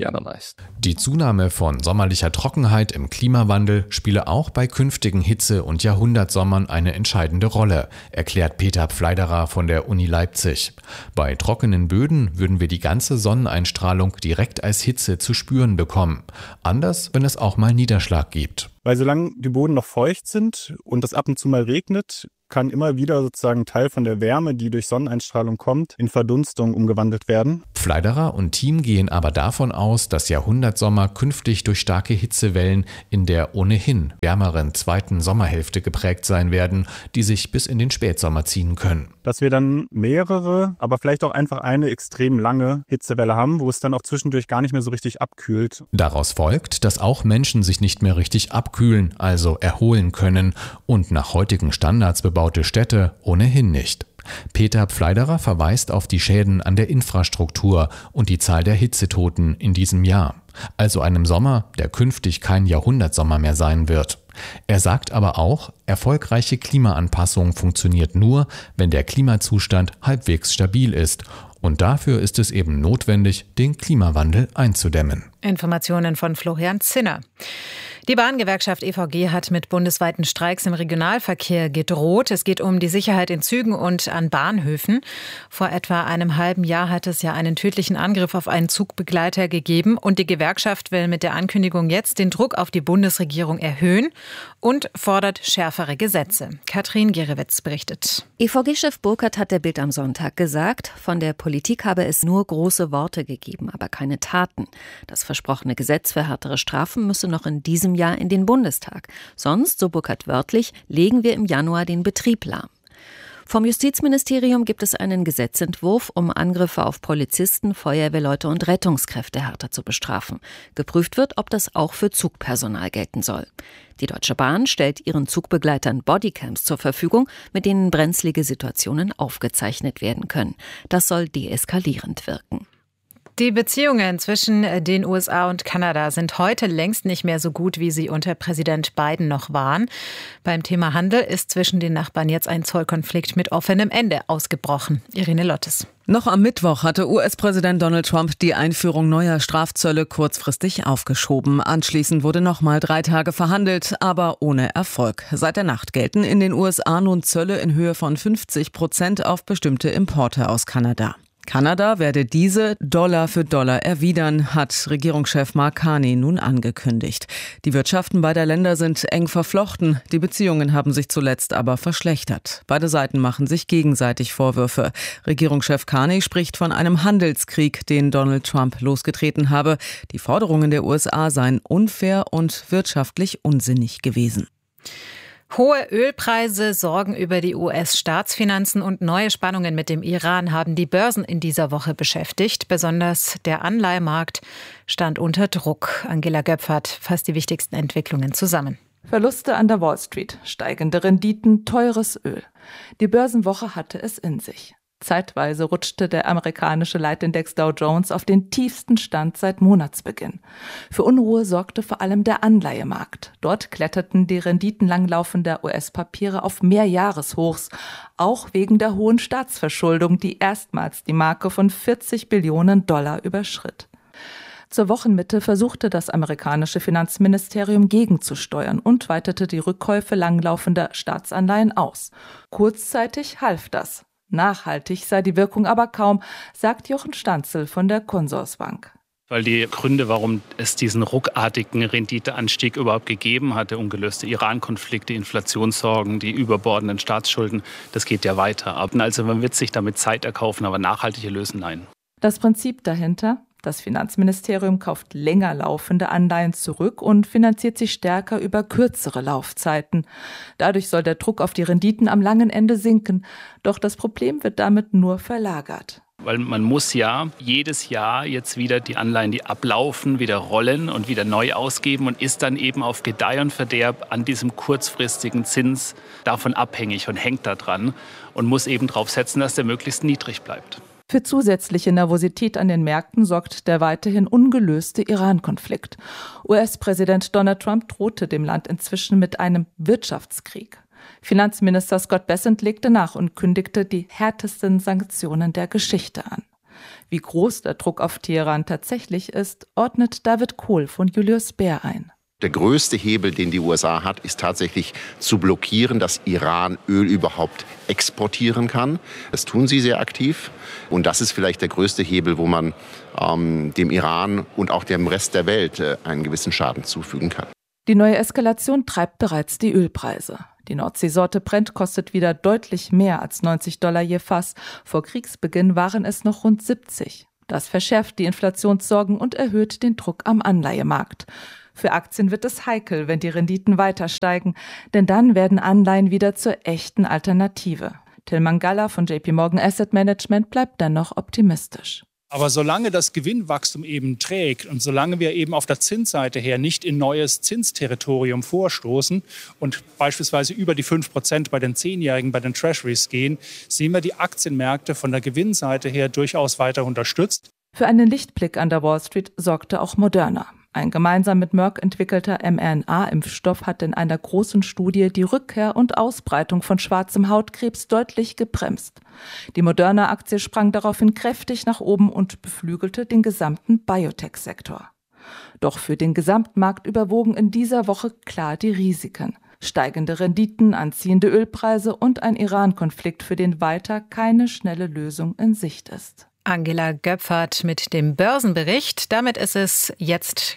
Die Zunahme von sommerlicher Trockenheit im Klimawandel spiele auch bei künftigen Hitze- und Jahrhundertsommern eine entscheidende Rolle, erklärt Peter Pfleiderer von der Uni Leipzig. Bei trockenen Böden würden wir die ganze Sonneneinstrahlung direkt als Hitze zu spüren bekommen. Anders, wenn es auch mal Niederschlag gibt. Weil solange die Böden noch feucht sind und es ab und zu mal regnet, kann immer wieder sozusagen Teil von der Wärme, die durch Sonneneinstrahlung kommt, in Verdunstung umgewandelt werden. Pfleiderer und Team gehen aber davon aus, dass Jahrhundertsommer künftig durch starke Hitzewellen in der ohnehin wärmeren zweiten Sommerhälfte geprägt sein werden, die sich bis in den Spätsommer ziehen können. Dass wir dann mehrere, aber vielleicht auch einfach eine extrem lange Hitzewelle haben, wo es dann auch zwischendurch gar nicht mehr so richtig abkühlt. Daraus folgt, dass auch Menschen sich nicht mehr richtig abkühlen, also erholen können und nach heutigen Standards bebaute Städte ohnehin nicht. Peter Pfleiderer verweist auf die Schäden an der Infrastruktur und die Zahl der Hitzetoten in diesem Jahr. Also einem Sommer, der künftig kein Jahrhundertsommer mehr sein wird. Er sagt aber auch, erfolgreiche Klimaanpassung funktioniert nur, wenn der Klimazustand halbwegs stabil ist. Und dafür ist es eben notwendig, den Klimawandel einzudämmen. Informationen von Florian Zinner. Die Bahngewerkschaft EVG hat mit bundesweiten Streiks im Regionalverkehr gedroht. Es geht um die Sicherheit in Zügen und an Bahnhöfen. Vor etwa einem halben Jahr hat es ja einen tödlichen Angriff auf einen Zugbegleiter gegeben. Und die Gewerkschaft will mit der Ankündigung jetzt den Druck auf die Bundesregierung erhöhen und fordert schärfere Gesetze. Katrin Gerewitz berichtet. EVG-Chef Burkhardt hat der Bild am Sonntag gesagt, von der Politik habe es nur große Worte gegeben, aber keine Taten. Das versprochene Gesetz für härtere Strafen müsse noch in diesem Jahr in den Bundestag. Sonst, so Burkhardt wörtlich, legen wir im Januar den Betrieb lahm. Vom Justizministerium gibt es einen Gesetzentwurf, um Angriffe auf Polizisten, Feuerwehrleute und Rettungskräfte härter zu bestrafen. Geprüft wird, ob das auch für Zugpersonal gelten soll. Die Deutsche Bahn stellt ihren Zugbegleitern Bodycams zur Verfügung, mit denen brenzlige Situationen aufgezeichnet werden können. Das soll deeskalierend wirken. Die Beziehungen zwischen den USA und Kanada sind heute längst nicht mehr so gut, wie sie unter Präsident Biden noch waren. Beim Thema Handel ist zwischen den Nachbarn jetzt ein Zollkonflikt mit offenem Ende ausgebrochen. Irene Lottes. Noch am Mittwoch hatte US-Präsident Donald Trump die Einführung neuer Strafzölle kurzfristig aufgeschoben. Anschließend wurde nochmal 3 Tage verhandelt, aber ohne Erfolg. Seit der Nacht gelten in den USA nun Zölle in Höhe von 50% auf bestimmte Importe aus Kanada. Kanada werde diese Dollar für Dollar erwidern, hat Regierungschef Mark Carney nun angekündigt. Die Wirtschaften beider Länder sind eng verflochten. Die Beziehungen haben sich zuletzt aber verschlechtert. Beide Seiten machen sich gegenseitig Vorwürfe. Regierungschef Carney spricht von einem Handelskrieg, den Donald Trump losgetreten habe. Die Forderungen der USA seien unfair und wirtschaftlich unsinnig gewesen. Hohe Ölpreise, Sorgen über die US-Staatsfinanzen und neue Spannungen mit dem Iran haben die Börsen in dieser Woche beschäftigt. Besonders der Anleihemarkt stand unter Druck. Angela Göpfert fasst die wichtigsten Entwicklungen zusammen. Verluste an der Wall Street, steigende Renditen, teures Öl. Die Börsenwoche hatte es in sich. Zeitweise rutschte der amerikanische Leitindex Dow Jones auf den tiefsten Stand seit Monatsbeginn. Für Unruhe sorgte vor allem der Anleihemarkt. Dort kletterten die Renditen langlaufender US-Papiere auf Mehrjahreshochs, auch wegen der hohen Staatsverschuldung, die erstmals die Marke von 40 Billionen Dollar überschritt. Zur Wochenmitte versuchte das amerikanische Finanzministerium gegenzusteuern und weitete die Rückkäufe langlaufender Staatsanleihen aus. Kurzzeitig half das. Nachhaltig sei die Wirkung aber kaum, sagt Jochen Stanzel von der Consorsbank. Weil die Gründe, warum es diesen ruckartigen Renditeanstieg überhaupt gegeben hatte, ungelöste Iran-Konflikte, Inflationssorgen, die überbordenden Staatsschulden, das geht ja weiter. Also man wird sich damit Zeit erkaufen, aber nachhaltige lösen, nein. Das Prinzip dahinter? Das Finanzministerium kauft länger laufende Anleihen zurück und finanziert sie stärker über kürzere Laufzeiten. Dadurch soll der Druck auf die Renditen am langen Ende sinken. Doch das Problem wird damit nur verlagert. Weil man muss ja jedes Jahr jetzt wieder die Anleihen, die ablaufen, wieder rollen und wieder neu ausgeben und ist dann eben auf Gedeih und Verderb an diesem kurzfristigen Zins davon abhängig und hängt da dran und muss eben darauf setzen, dass der möglichst niedrig bleibt. Für zusätzliche Nervosität an den Märkten sorgt der weiterhin ungelöste Iran-Konflikt. US-Präsident Donald Trump drohte dem Land inzwischen mit einem Wirtschaftskrieg. Finanzminister Scott Bessent legte nach und kündigte die härtesten Sanktionen der Geschichte an. Wie groß der Druck auf Teheran tatsächlich ist, ordnet David Kohl von Julius Baer ein. Der größte Hebel, den die USA hat, ist tatsächlich zu blockieren, dass Iran Öl überhaupt exportieren kann. Das tun sie sehr aktiv. Und das ist vielleicht der größte Hebel, wo man dem Iran und auch dem Rest der Welt einen gewissen Schaden zufügen kann. Die neue Eskalation treibt bereits die Ölpreise. Die Nordseesorte Brent kostet wieder deutlich mehr als $90 je Fass. Vor Kriegsbeginn waren es noch rund 70. Das verschärft die Inflationssorgen und erhöht den Druck am Anleihemarkt. Für Aktien wird es heikel, wenn die Renditen weiter steigen, denn dann werden Anleihen wieder zur echten Alternative. Tilman Galla von JP Morgan Asset Management bleibt dennoch optimistisch. Aber solange das Gewinnwachstum eben trägt und solange wir eben auf der Zinsseite her nicht in neues Zinsterritorium vorstoßen und beispielsweise über die 5% bei den 10-Jährigen, bei den Treasuries gehen, sehen wir die Aktienmärkte von der Gewinnseite her durchaus weiter unterstützt. Für einen Lichtblick an der Wall Street sorgte auch Moderna. Ein gemeinsam mit Merck entwickelter mRNA-Impfstoff hat in einer großen Studie die Rückkehr und Ausbreitung von schwarzem Hautkrebs deutlich gebremst. Die Moderna-Aktie sprang daraufhin kräftig nach oben und beflügelte den gesamten Biotech-Sektor. Doch für den Gesamtmarkt überwogen in dieser Woche klar die Risiken. Steigende Renditen, anziehende Ölpreise und ein Iran-Konflikt, für den weiter keine schnelle Lösung in Sicht ist. Angela Göpfert mit dem Börsenbericht. Damit ist es jetzt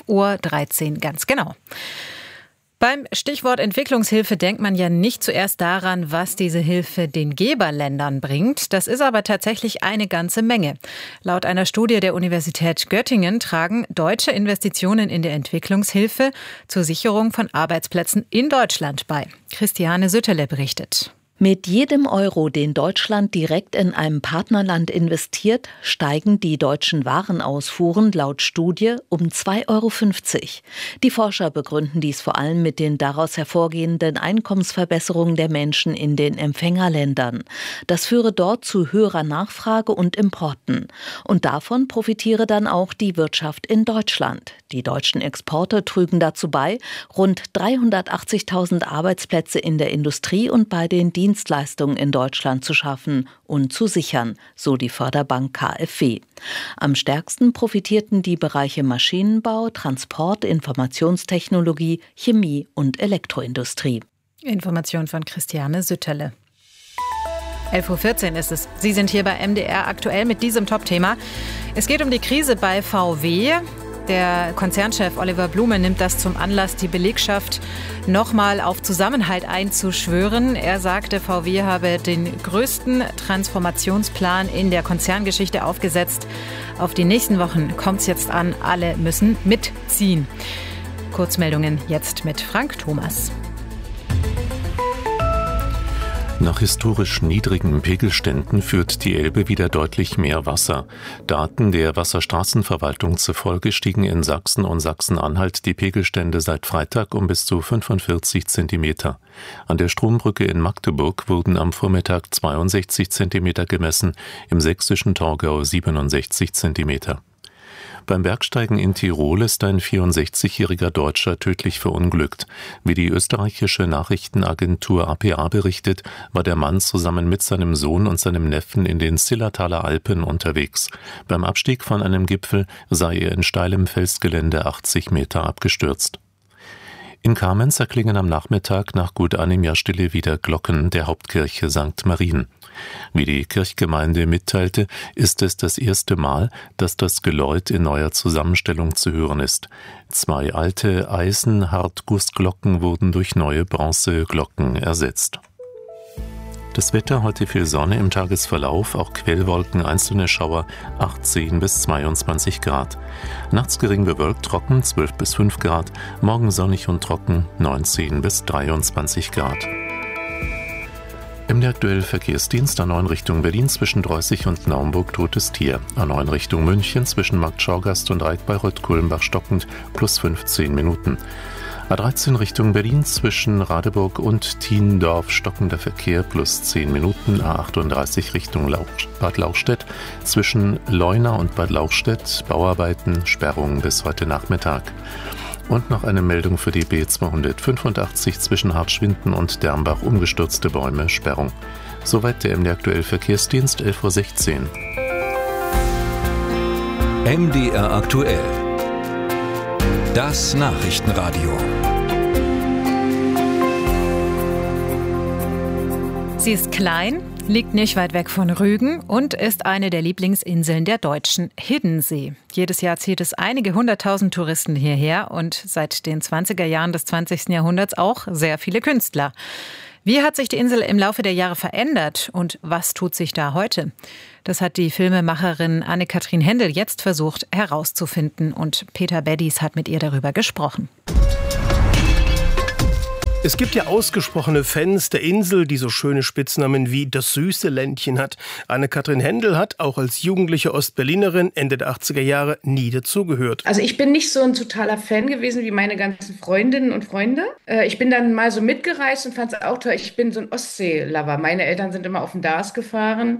11:13 Uhr, ganz genau. Beim Stichwort Entwicklungshilfe denkt man ja nicht zuerst daran, was diese Hilfe den Geberländern bringt. Das ist aber tatsächlich eine ganze Menge. Laut einer Studie der Universität Göttingen tragen deutsche Investitionen in der Entwicklungshilfe zur Sicherung von Arbeitsplätzen in Deutschland bei. Christiane Sütterle berichtet. Mit jedem Euro, den Deutschland direkt in einem Partnerland investiert, steigen die deutschen Warenausfuhren laut Studie um 2,50 Euro. Die Forscher begründen dies vor allem mit den daraus hervorgehenden Einkommensverbesserungen der Menschen in den Empfängerländern. Das führe dort zu höherer Nachfrage und Importen. Und davon profitiere dann auch die Wirtschaft in Deutschland. Die deutschen Exporte trügen dazu bei, rund 380.000 Arbeitsplätze in der Industrie und bei den Dienstleistungen in Deutschland zu schaffen und zu sichern, so die Förderbank KfW. Am stärksten profitierten die Bereiche Maschinenbau, Transport, Informationstechnologie, Chemie und Elektroindustrie. Information von Christiane Sütterle. 11:14 Uhr ist es. Sie sind hier bei MDR aktuell mit diesem Top-Thema. Es geht um die Krise bei VW. Der Konzernchef Oliver Blume nimmt das zum Anlass, die Belegschaft nochmal auf Zusammenhalt einzuschwören. Er sagte, VW habe den größten Transformationsplan in der Konzerngeschichte aufgesetzt. Auf die nächsten Wochen kommt es jetzt an, alle müssen mitziehen. Kurzmeldungen jetzt mit Frank Thomas. Nach historisch niedrigen Pegelständen führt die Elbe wieder deutlich mehr Wasser. Daten der Wasserstraßenverwaltung zufolge stiegen in Sachsen und Sachsen-Anhalt die Pegelstände seit Freitag um bis zu 45 Zentimeter. An der Strombrücke in Magdeburg wurden am Vormittag 62 Zentimeter gemessen, im sächsischen Torgau 67 Zentimeter. Beim Bergsteigen in Tirol ist ein 64-jähriger Deutscher tödlich verunglückt. Wie die österreichische Nachrichtenagentur APA berichtet, war der Mann zusammen mit seinem Sohn und seinem Neffen in den Zillertaler Alpen unterwegs. Beim Abstieg von einem Gipfel sei er in steilem Felsgelände 80 Meter abgestürzt. In Kamenz erklingen am Nachmittag nach gut einem Jahr Stille wieder Glocken der Hauptkirche St. Marien. Wie die Kirchgemeinde mitteilte, ist es das erste Mal, dass das Geläut in neuer Zusammenstellung zu hören ist. 2 alte Eisen-Hartgussglocken wurden durch neue Bronzeglocken ersetzt. Das Wetter: heute viel Sonne im Tagesverlauf, auch Quellwolken, einzelne Schauer, 18 bis 22 Grad. Nachts gering bewölkt, trocken, 12 bis 5 Grad. Morgen sonnig und trocken, 19 bis 23 Grad. MD Aktuell Verkehrsdienst A9 Richtung Berlin zwischen Dreußig und Naumburg totes Tier. A9 Richtung München zwischen Markt Schorgast und Reitbayreuth Kulmbach stockend plus 15 Minuten. A13 Richtung Berlin zwischen Radeburg und Thiendorf stockender Verkehr plus 10 Minuten. A38 Richtung Bad Lauchstädt zwischen Leuna und Bad Lauchstädt Bauarbeiten, Sperrung bis heute Nachmittag. Und noch eine Meldung für die B285 zwischen Hartschwinden und Dermbach umgestürzte Bäume, Sperrung. Soweit der MD Aktuell Verkehrsdienst, 11.16 Uhr. MDR aktuell. Das Nachrichtenradio. Sie ist klein, liegt nicht weit weg von Rügen und ist eine der Lieblingsinseln der Deutschen, Hiddensee. Jedes Jahr zieht es einige 100.000 Touristen hierher und seit den 20er Jahren des 20. Jahrhunderts auch sehr viele Künstler. Wie hat sich die Insel im Laufe der Jahre verändert und was tut sich da heute? Das hat die Filmemacherin Anne-Kathrin Hendel jetzt versucht herauszufinden und Peter Beddies hat mit ihr darüber gesprochen. Es gibt ja ausgesprochene Fans der Insel, die so schöne Spitznamen wie das süße Ländchen hat. Anne-Kathrin Hendel hat auch als jugendliche Ostberlinerin Ende der 80er Jahre nie dazugehört. Also ich bin nicht so ein totaler Fan gewesen wie meine ganzen Freundinnen und Freunde. Ich bin dann mal so mitgereist und fand es auch toll. Ich bin so ein Ostsee-Lover. Meine Eltern sind immer auf den Dars gefahren.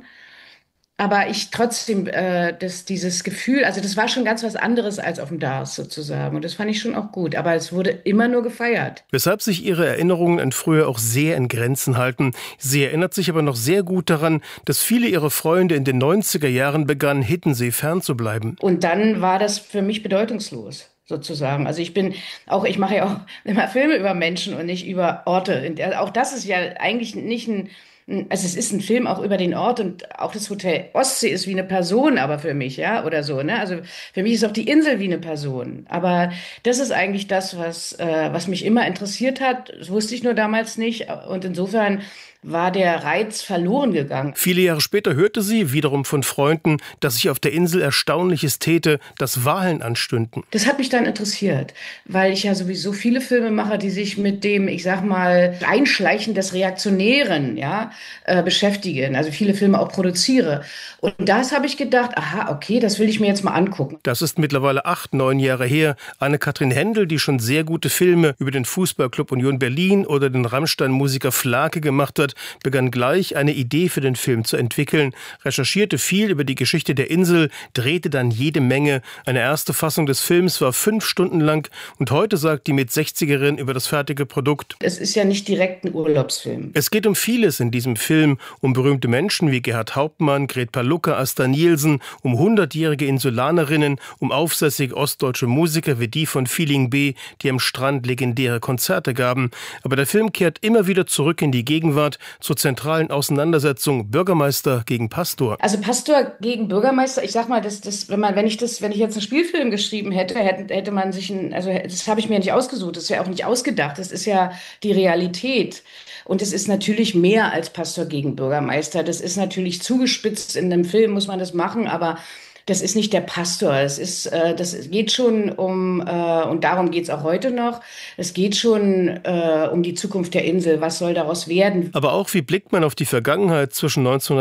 Aber ich trotzdem, dieses Gefühl, also das war schon ganz was anderes als auf dem Dars sozusagen. Und das fand ich schon auch gut. Aber es wurde immer nur gefeiert. Weshalb sich ihre Erinnerungen an früher auch sehr in Grenzen halten. Sie erinnert sich aber noch sehr gut daran, dass viele ihrer Freunde in den 90er Jahren begannen, Hiddensee fernzubleiben. Und dann war das für mich bedeutungslos. Sozusagen. Also ich mache ja auch immer Filme über Menschen und nicht über Orte. Auch das ist ja eigentlich nicht also es ist ein Film auch über den Ort und auch das Hotel Ostsee ist wie eine Person, aber für mich, ja, oder so, ne? Also für mich ist auch die Insel wie eine Person. Aber das ist eigentlich das, was mich immer interessiert hat. Das wusste ich nur damals nicht. Und insofern war der Reiz verloren gegangen. Viele Jahre später hörte sie wiederum von Freunden, dass sich auf der Insel Erstaunliches täte, dass Wahlen anstünden. Das hat mich dann interessiert, weil ich ja sowieso viele Filme mache, die sich mit dem, ich sag mal, Einschleichen des Reaktionären beschäftigen. Also viele Filme auch produziere. Und das habe ich gedacht, aha, okay, das will ich mir jetzt mal angucken. Das ist mittlerweile 8, 9 Jahre her. Anne-Kathrin Hendel, die schon sehr gute Filme über den Fußballclub Union Berlin oder den Rammstein-Musiker Flake gemacht hat, begann gleich eine Idee für den Film zu entwickeln, recherchierte viel über die Geschichte der Insel, drehte dann jede Menge. Eine erste Fassung des Films war 5 Stunden lang und heute sagt die Mit-60erin über das fertige Produkt: Es ist ja nicht direkt ein Urlaubsfilm. Es geht um vieles in diesem Film, um berühmte Menschen wie Gerhard Hauptmann, Gret Palucke, Asta Nielsen, um 100-jährige Insulanerinnen, um aufsässige ostdeutsche Musiker wie die von Feeling B, die am Strand legendäre Konzerte gaben. Aber der Film kehrt immer wieder zurück in die Gegenwart, zur zentralen Auseinandersetzung Bürgermeister gegen Pastor. Also Pastor gegen Bürgermeister, ich sag mal, wenn ich jetzt einen Spielfilm geschrieben hätte man sich das habe ich mir nicht ausgesucht, das ist ja auch nicht ausgedacht, das ist ja die Realität. Und es ist natürlich mehr als Pastor gegen Bürgermeister. Das ist natürlich zugespitzt in einem Film, muss man das machen, aber das ist nicht der Pastor. Das geht schon und darum geht es auch heute noch. Es geht schon um die Zukunft der Insel. Was soll daraus werden? Aber auch, wie blickt man auf die Vergangenheit zwischen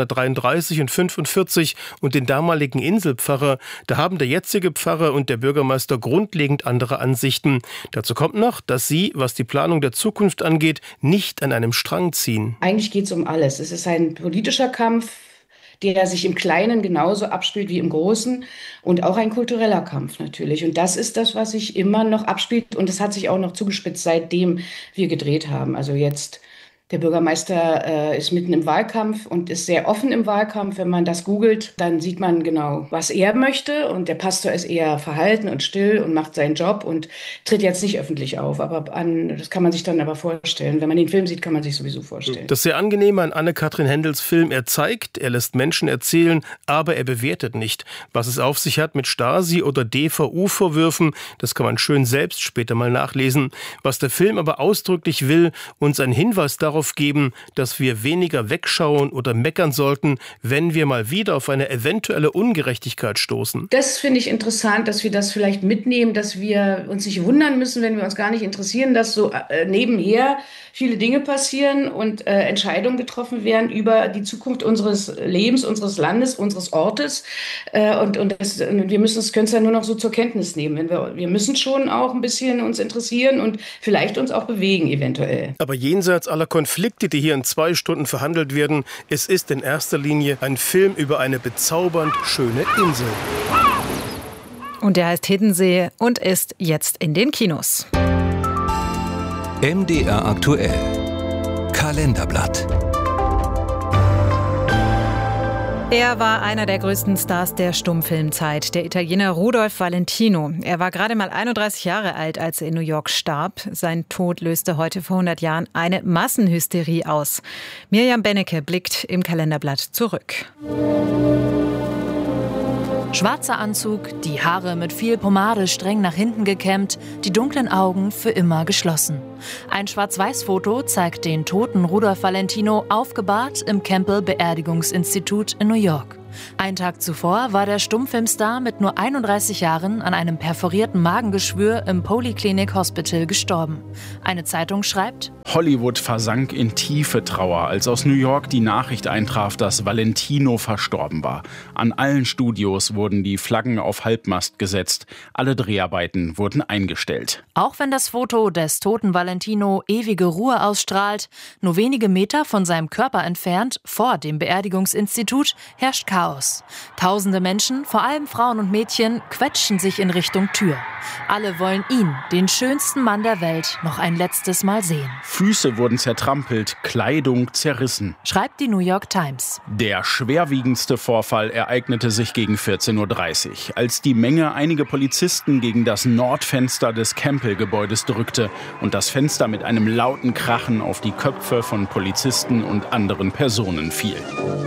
1933 und 1945 und den damaligen Inselpfarrer? Da haben der jetzige Pfarrer und der Bürgermeister grundlegend andere Ansichten. Dazu kommt noch, dass sie, was die Planung der Zukunft angeht, nicht an einem Strang ziehen. Eigentlich geht es um alles. Es ist ein politischer Kampf, der sich im Kleinen genauso abspielt wie im Großen und auch ein kultureller Kampf natürlich. Und das ist das, was sich immer noch abspielt und es hat sich auch noch zugespitzt, seitdem wir gedreht haben. Also jetzt, der Bürgermeister ist mitten im Wahlkampf und ist sehr offen im Wahlkampf. Wenn man das googelt, dann sieht man genau, was er möchte. Und der Pastor ist eher verhalten und still und macht seinen Job und tritt jetzt nicht öffentlich auf. Aber das kann man sich dann aber vorstellen. Wenn man den Film sieht, kann man sich sowieso vorstellen. Das sehr Angenehme an Anne-Kathrin Hendels Film: Er zeigt, er lässt Menschen erzählen, aber er bewertet nicht. Was es auf sich hat mit Stasi- oder DVU-Vorwürfen, das kann man schön selbst später mal nachlesen. Was der Film aber ausdrücklich will, uns ein Hinweis darauf darauf geben, dass wir weniger wegschauen oder meckern sollten, wenn wir mal wieder auf eine eventuelle Ungerechtigkeit stoßen? Das finde ich interessant, dass wir das vielleicht mitnehmen, dass wir uns nicht wundern müssen, wenn wir uns gar nicht interessieren, dass so nebenher viele Dinge passieren und Entscheidungen getroffen werden über die Zukunft unseres Lebens, unseres Landes, unseres Ortes. Und wir können es ja nur noch so zur Kenntnis nehmen. Wir müssen schon auch ein bisschen uns interessieren und vielleicht uns auch bewegen eventuell. Aber jenseits aller Konflikte, die hier in 2 Stunden verhandelt werden, es ist in erster Linie ein Film über eine bezaubernd schöne Insel. Und der heißt Hiddensee und ist jetzt in den Kinos. MDR aktuell. Kalenderblatt. Er war einer der größten Stars der Stummfilmzeit, der Italiener Rudolph Valentino. Er war gerade mal 31 Jahre alt, als er in New York starb. Sein Tod löste heute vor 100 Jahren eine Massenhysterie aus. Mirjam Bennecke blickt im Kalenderblatt zurück. Schwarzer Anzug, die Haare mit viel Pomade streng nach hinten gekämmt, die dunklen Augen für immer geschlossen. Ein Schwarz-Weiß-Foto zeigt den toten Rudolph Valentino aufgebahrt im Campbell Beerdigungsinstitut in New York. Einen Tag zuvor war der Stummfilmstar mit nur 31 Jahren an einem perforierten Magengeschwür im Polyclinic Hospital gestorben. Eine Zeitung schreibt: Hollywood versank in tiefe Trauer, als aus New York die Nachricht eintraf, dass Valentino verstorben war. An allen Studios wurden die Flaggen auf Halbmast gesetzt. Alle Dreharbeiten wurden eingestellt. Auch wenn das Foto des toten Valentino ewige Ruhe ausstrahlt, nur wenige Meter von seinem Körper entfernt, vor dem Beerdigungsinstitut, herrscht Chaos. Tausende Menschen, vor allem Frauen und Mädchen, quetschen sich in Richtung Tür. Alle wollen ihn, den schönsten Mann der Welt, noch ein letztes Mal sehen. Füße wurden zertrampelt, Kleidung zerrissen, schreibt die New York Times. Der schwerwiegendste Vorfall ereignete sich gegen 14:30 Uhr, als die Menge einige Polizisten gegen das Nordfenster des Campbell-Gebäudes drückte und das Fenster mit einem lauten Krachen auf die Köpfe von Polizisten und anderen Personen fiel.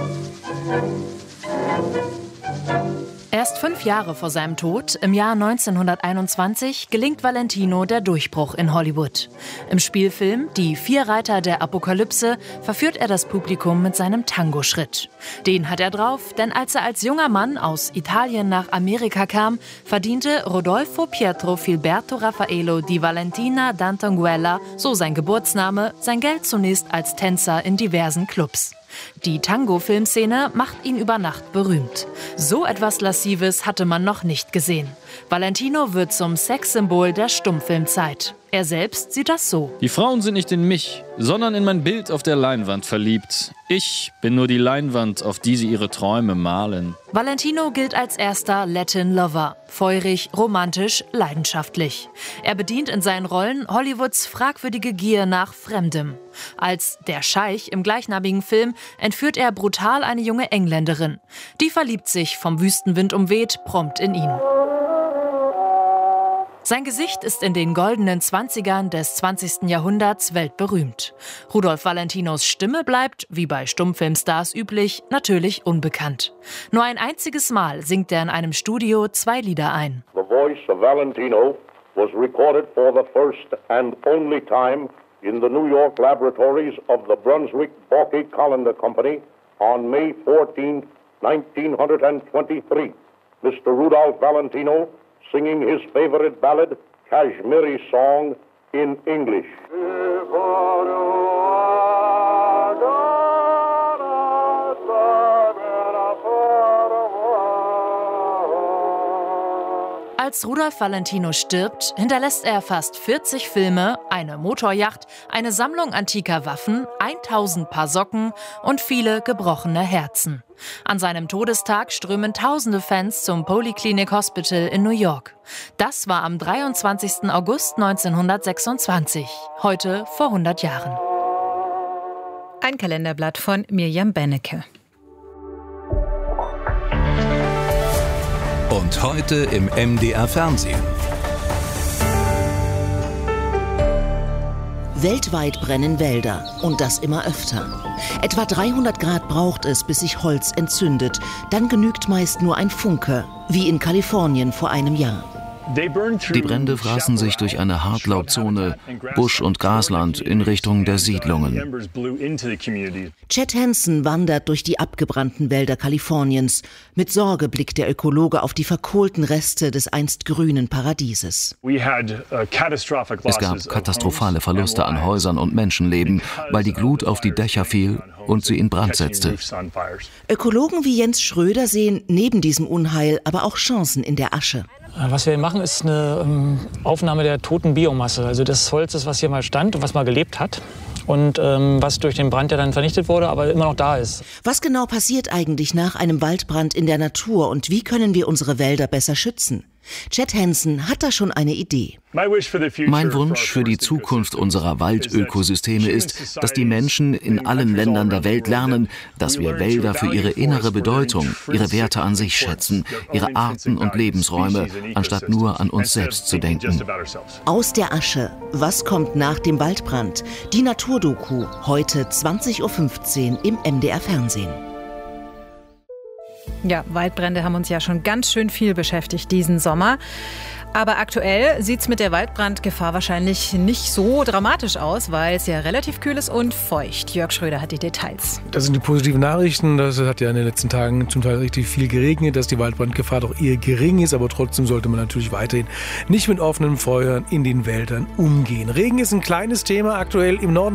Erst 5 Jahre vor seinem Tod, im Jahr 1921, gelingt Valentino der Durchbruch in Hollywood. Im Spielfilm Die 4 Reiter der Apokalypse verführt er das Publikum mit seinem Tango-Schritt. Den hat er drauf, denn als er als junger Mann aus Italien nach Amerika kam, verdiente Rodolfo Pietro Filberto Raffaello di Valentina d'Antonguella, so sein Geburtsname, sein Geld zunächst als Tänzer in diversen Clubs. Die Tango-Filmszene macht ihn über Nacht berühmt. So etwas Lascives hatte man noch nicht gesehen. Valentino wird zum Sexsymbol der Stummfilmzeit. Er selbst sieht das so. Die Frauen sind nicht in mich, sondern in mein Bild auf der Leinwand verliebt. Ich bin nur die Leinwand, auf die sie ihre Träume malen. Valentino gilt als erster Latin Lover. Feurig, romantisch, leidenschaftlich. Er bedient in seinen Rollen Hollywoods fragwürdige Gier nach Fremdem. Als der Scheich im gleichnamigen Film entführt er brutal eine junge Engländerin. Die verliebt sich, vom Wüstenwind umweht, prompt in ihn. Sein Gesicht ist in den goldenen 20ern des 20. Jahrhunderts weltberühmt. Rudolph Valentinos Stimme bleibt, wie bei Stummfilmstars üblich, natürlich unbekannt. Nur ein einziges Mal singt er in einem Studio 2 Lieder ein. The voice of Valentino was recorded for the first and only time in the New York laboratories of the Brunswick-Balke Calendar Company on May 14, 1923. Mr. Rudolph Valentino singing his favorite ballad, Kashmiri Song, in English. Als Rudolph Valentino stirbt, hinterlässt er fast 40 Filme, eine Motoryacht, eine Sammlung antiker Waffen, 1000 Paar Socken und viele gebrochene Herzen. An seinem Todestag strömen tausende Fans zum Polyclinic Hospital in New York. Das war am 23. August 1926, heute vor 100 Jahren. Ein Kalenderblatt von Mirjam Bennecke. Und heute im MDR Fernsehen. Weltweit brennen Wälder und das immer öfter. Etwa 300 Grad braucht es, bis sich Holz entzündet. Dann genügt meist nur ein Funke, wie in Kalifornien vor einem Jahr. Die Brände fraßen sich durch eine Hartlautzone, Busch- und Grasland in Richtung der Siedlungen. Chet Hansen wandert durch die abgebrannten Wälder Kaliforniens. Mit Sorge blickt der Ökologe auf die verkohlten Reste des einst grünen Paradieses. Es gab katastrophale Verluste an Häusern und Menschenleben, weil die Glut auf die Dächer fiel und sie in Brand setzte. Ökologen wie Jens Schröder sehen neben diesem Unheil aber auch Chancen in der Asche. Was wir machen, ist eine Aufnahme der toten Biomasse. Also das Holz ist, was hier mal stand und was mal gelebt hat. Und was durch den Brand ja dann vernichtet wurde, aber immer noch da ist. Was genau passiert eigentlich nach einem Waldbrand in der Natur und wie können wir unsere Wälder besser schützen? Chet Hansen hat da schon eine Idee. Mein Wunsch für die Zukunft unserer Waldökosysteme ist, dass die Menschen in allen Ländern der Welt lernen, dass wir Wälder für ihre innere Bedeutung, ihre Werte an sich schätzen, ihre Arten und Lebensräume, anstatt nur an uns selbst zu denken. Aus der Asche. Was kommt nach dem Waldbrand? Die Naturdoku, heute 20:15 Uhr im MDR Fernsehen. Ja, Waldbrände haben uns ja schon ganz schön viel beschäftigt diesen Sommer. Aber aktuell sieht es mit der Waldbrandgefahr wahrscheinlich nicht so dramatisch aus, weil es ja relativ kühl ist und feucht. Jörg Schröder hat die Details. Das sind die positiven Nachrichten. Das hat ja in den letzten Tagen zum Teil richtig viel geregnet, dass die Waldbrandgefahr doch eher gering ist. Aber trotzdem sollte man natürlich weiterhin nicht mit offenen Feuern in den Wäldern umgehen. Regen ist ein kleines Thema aktuell im Norden.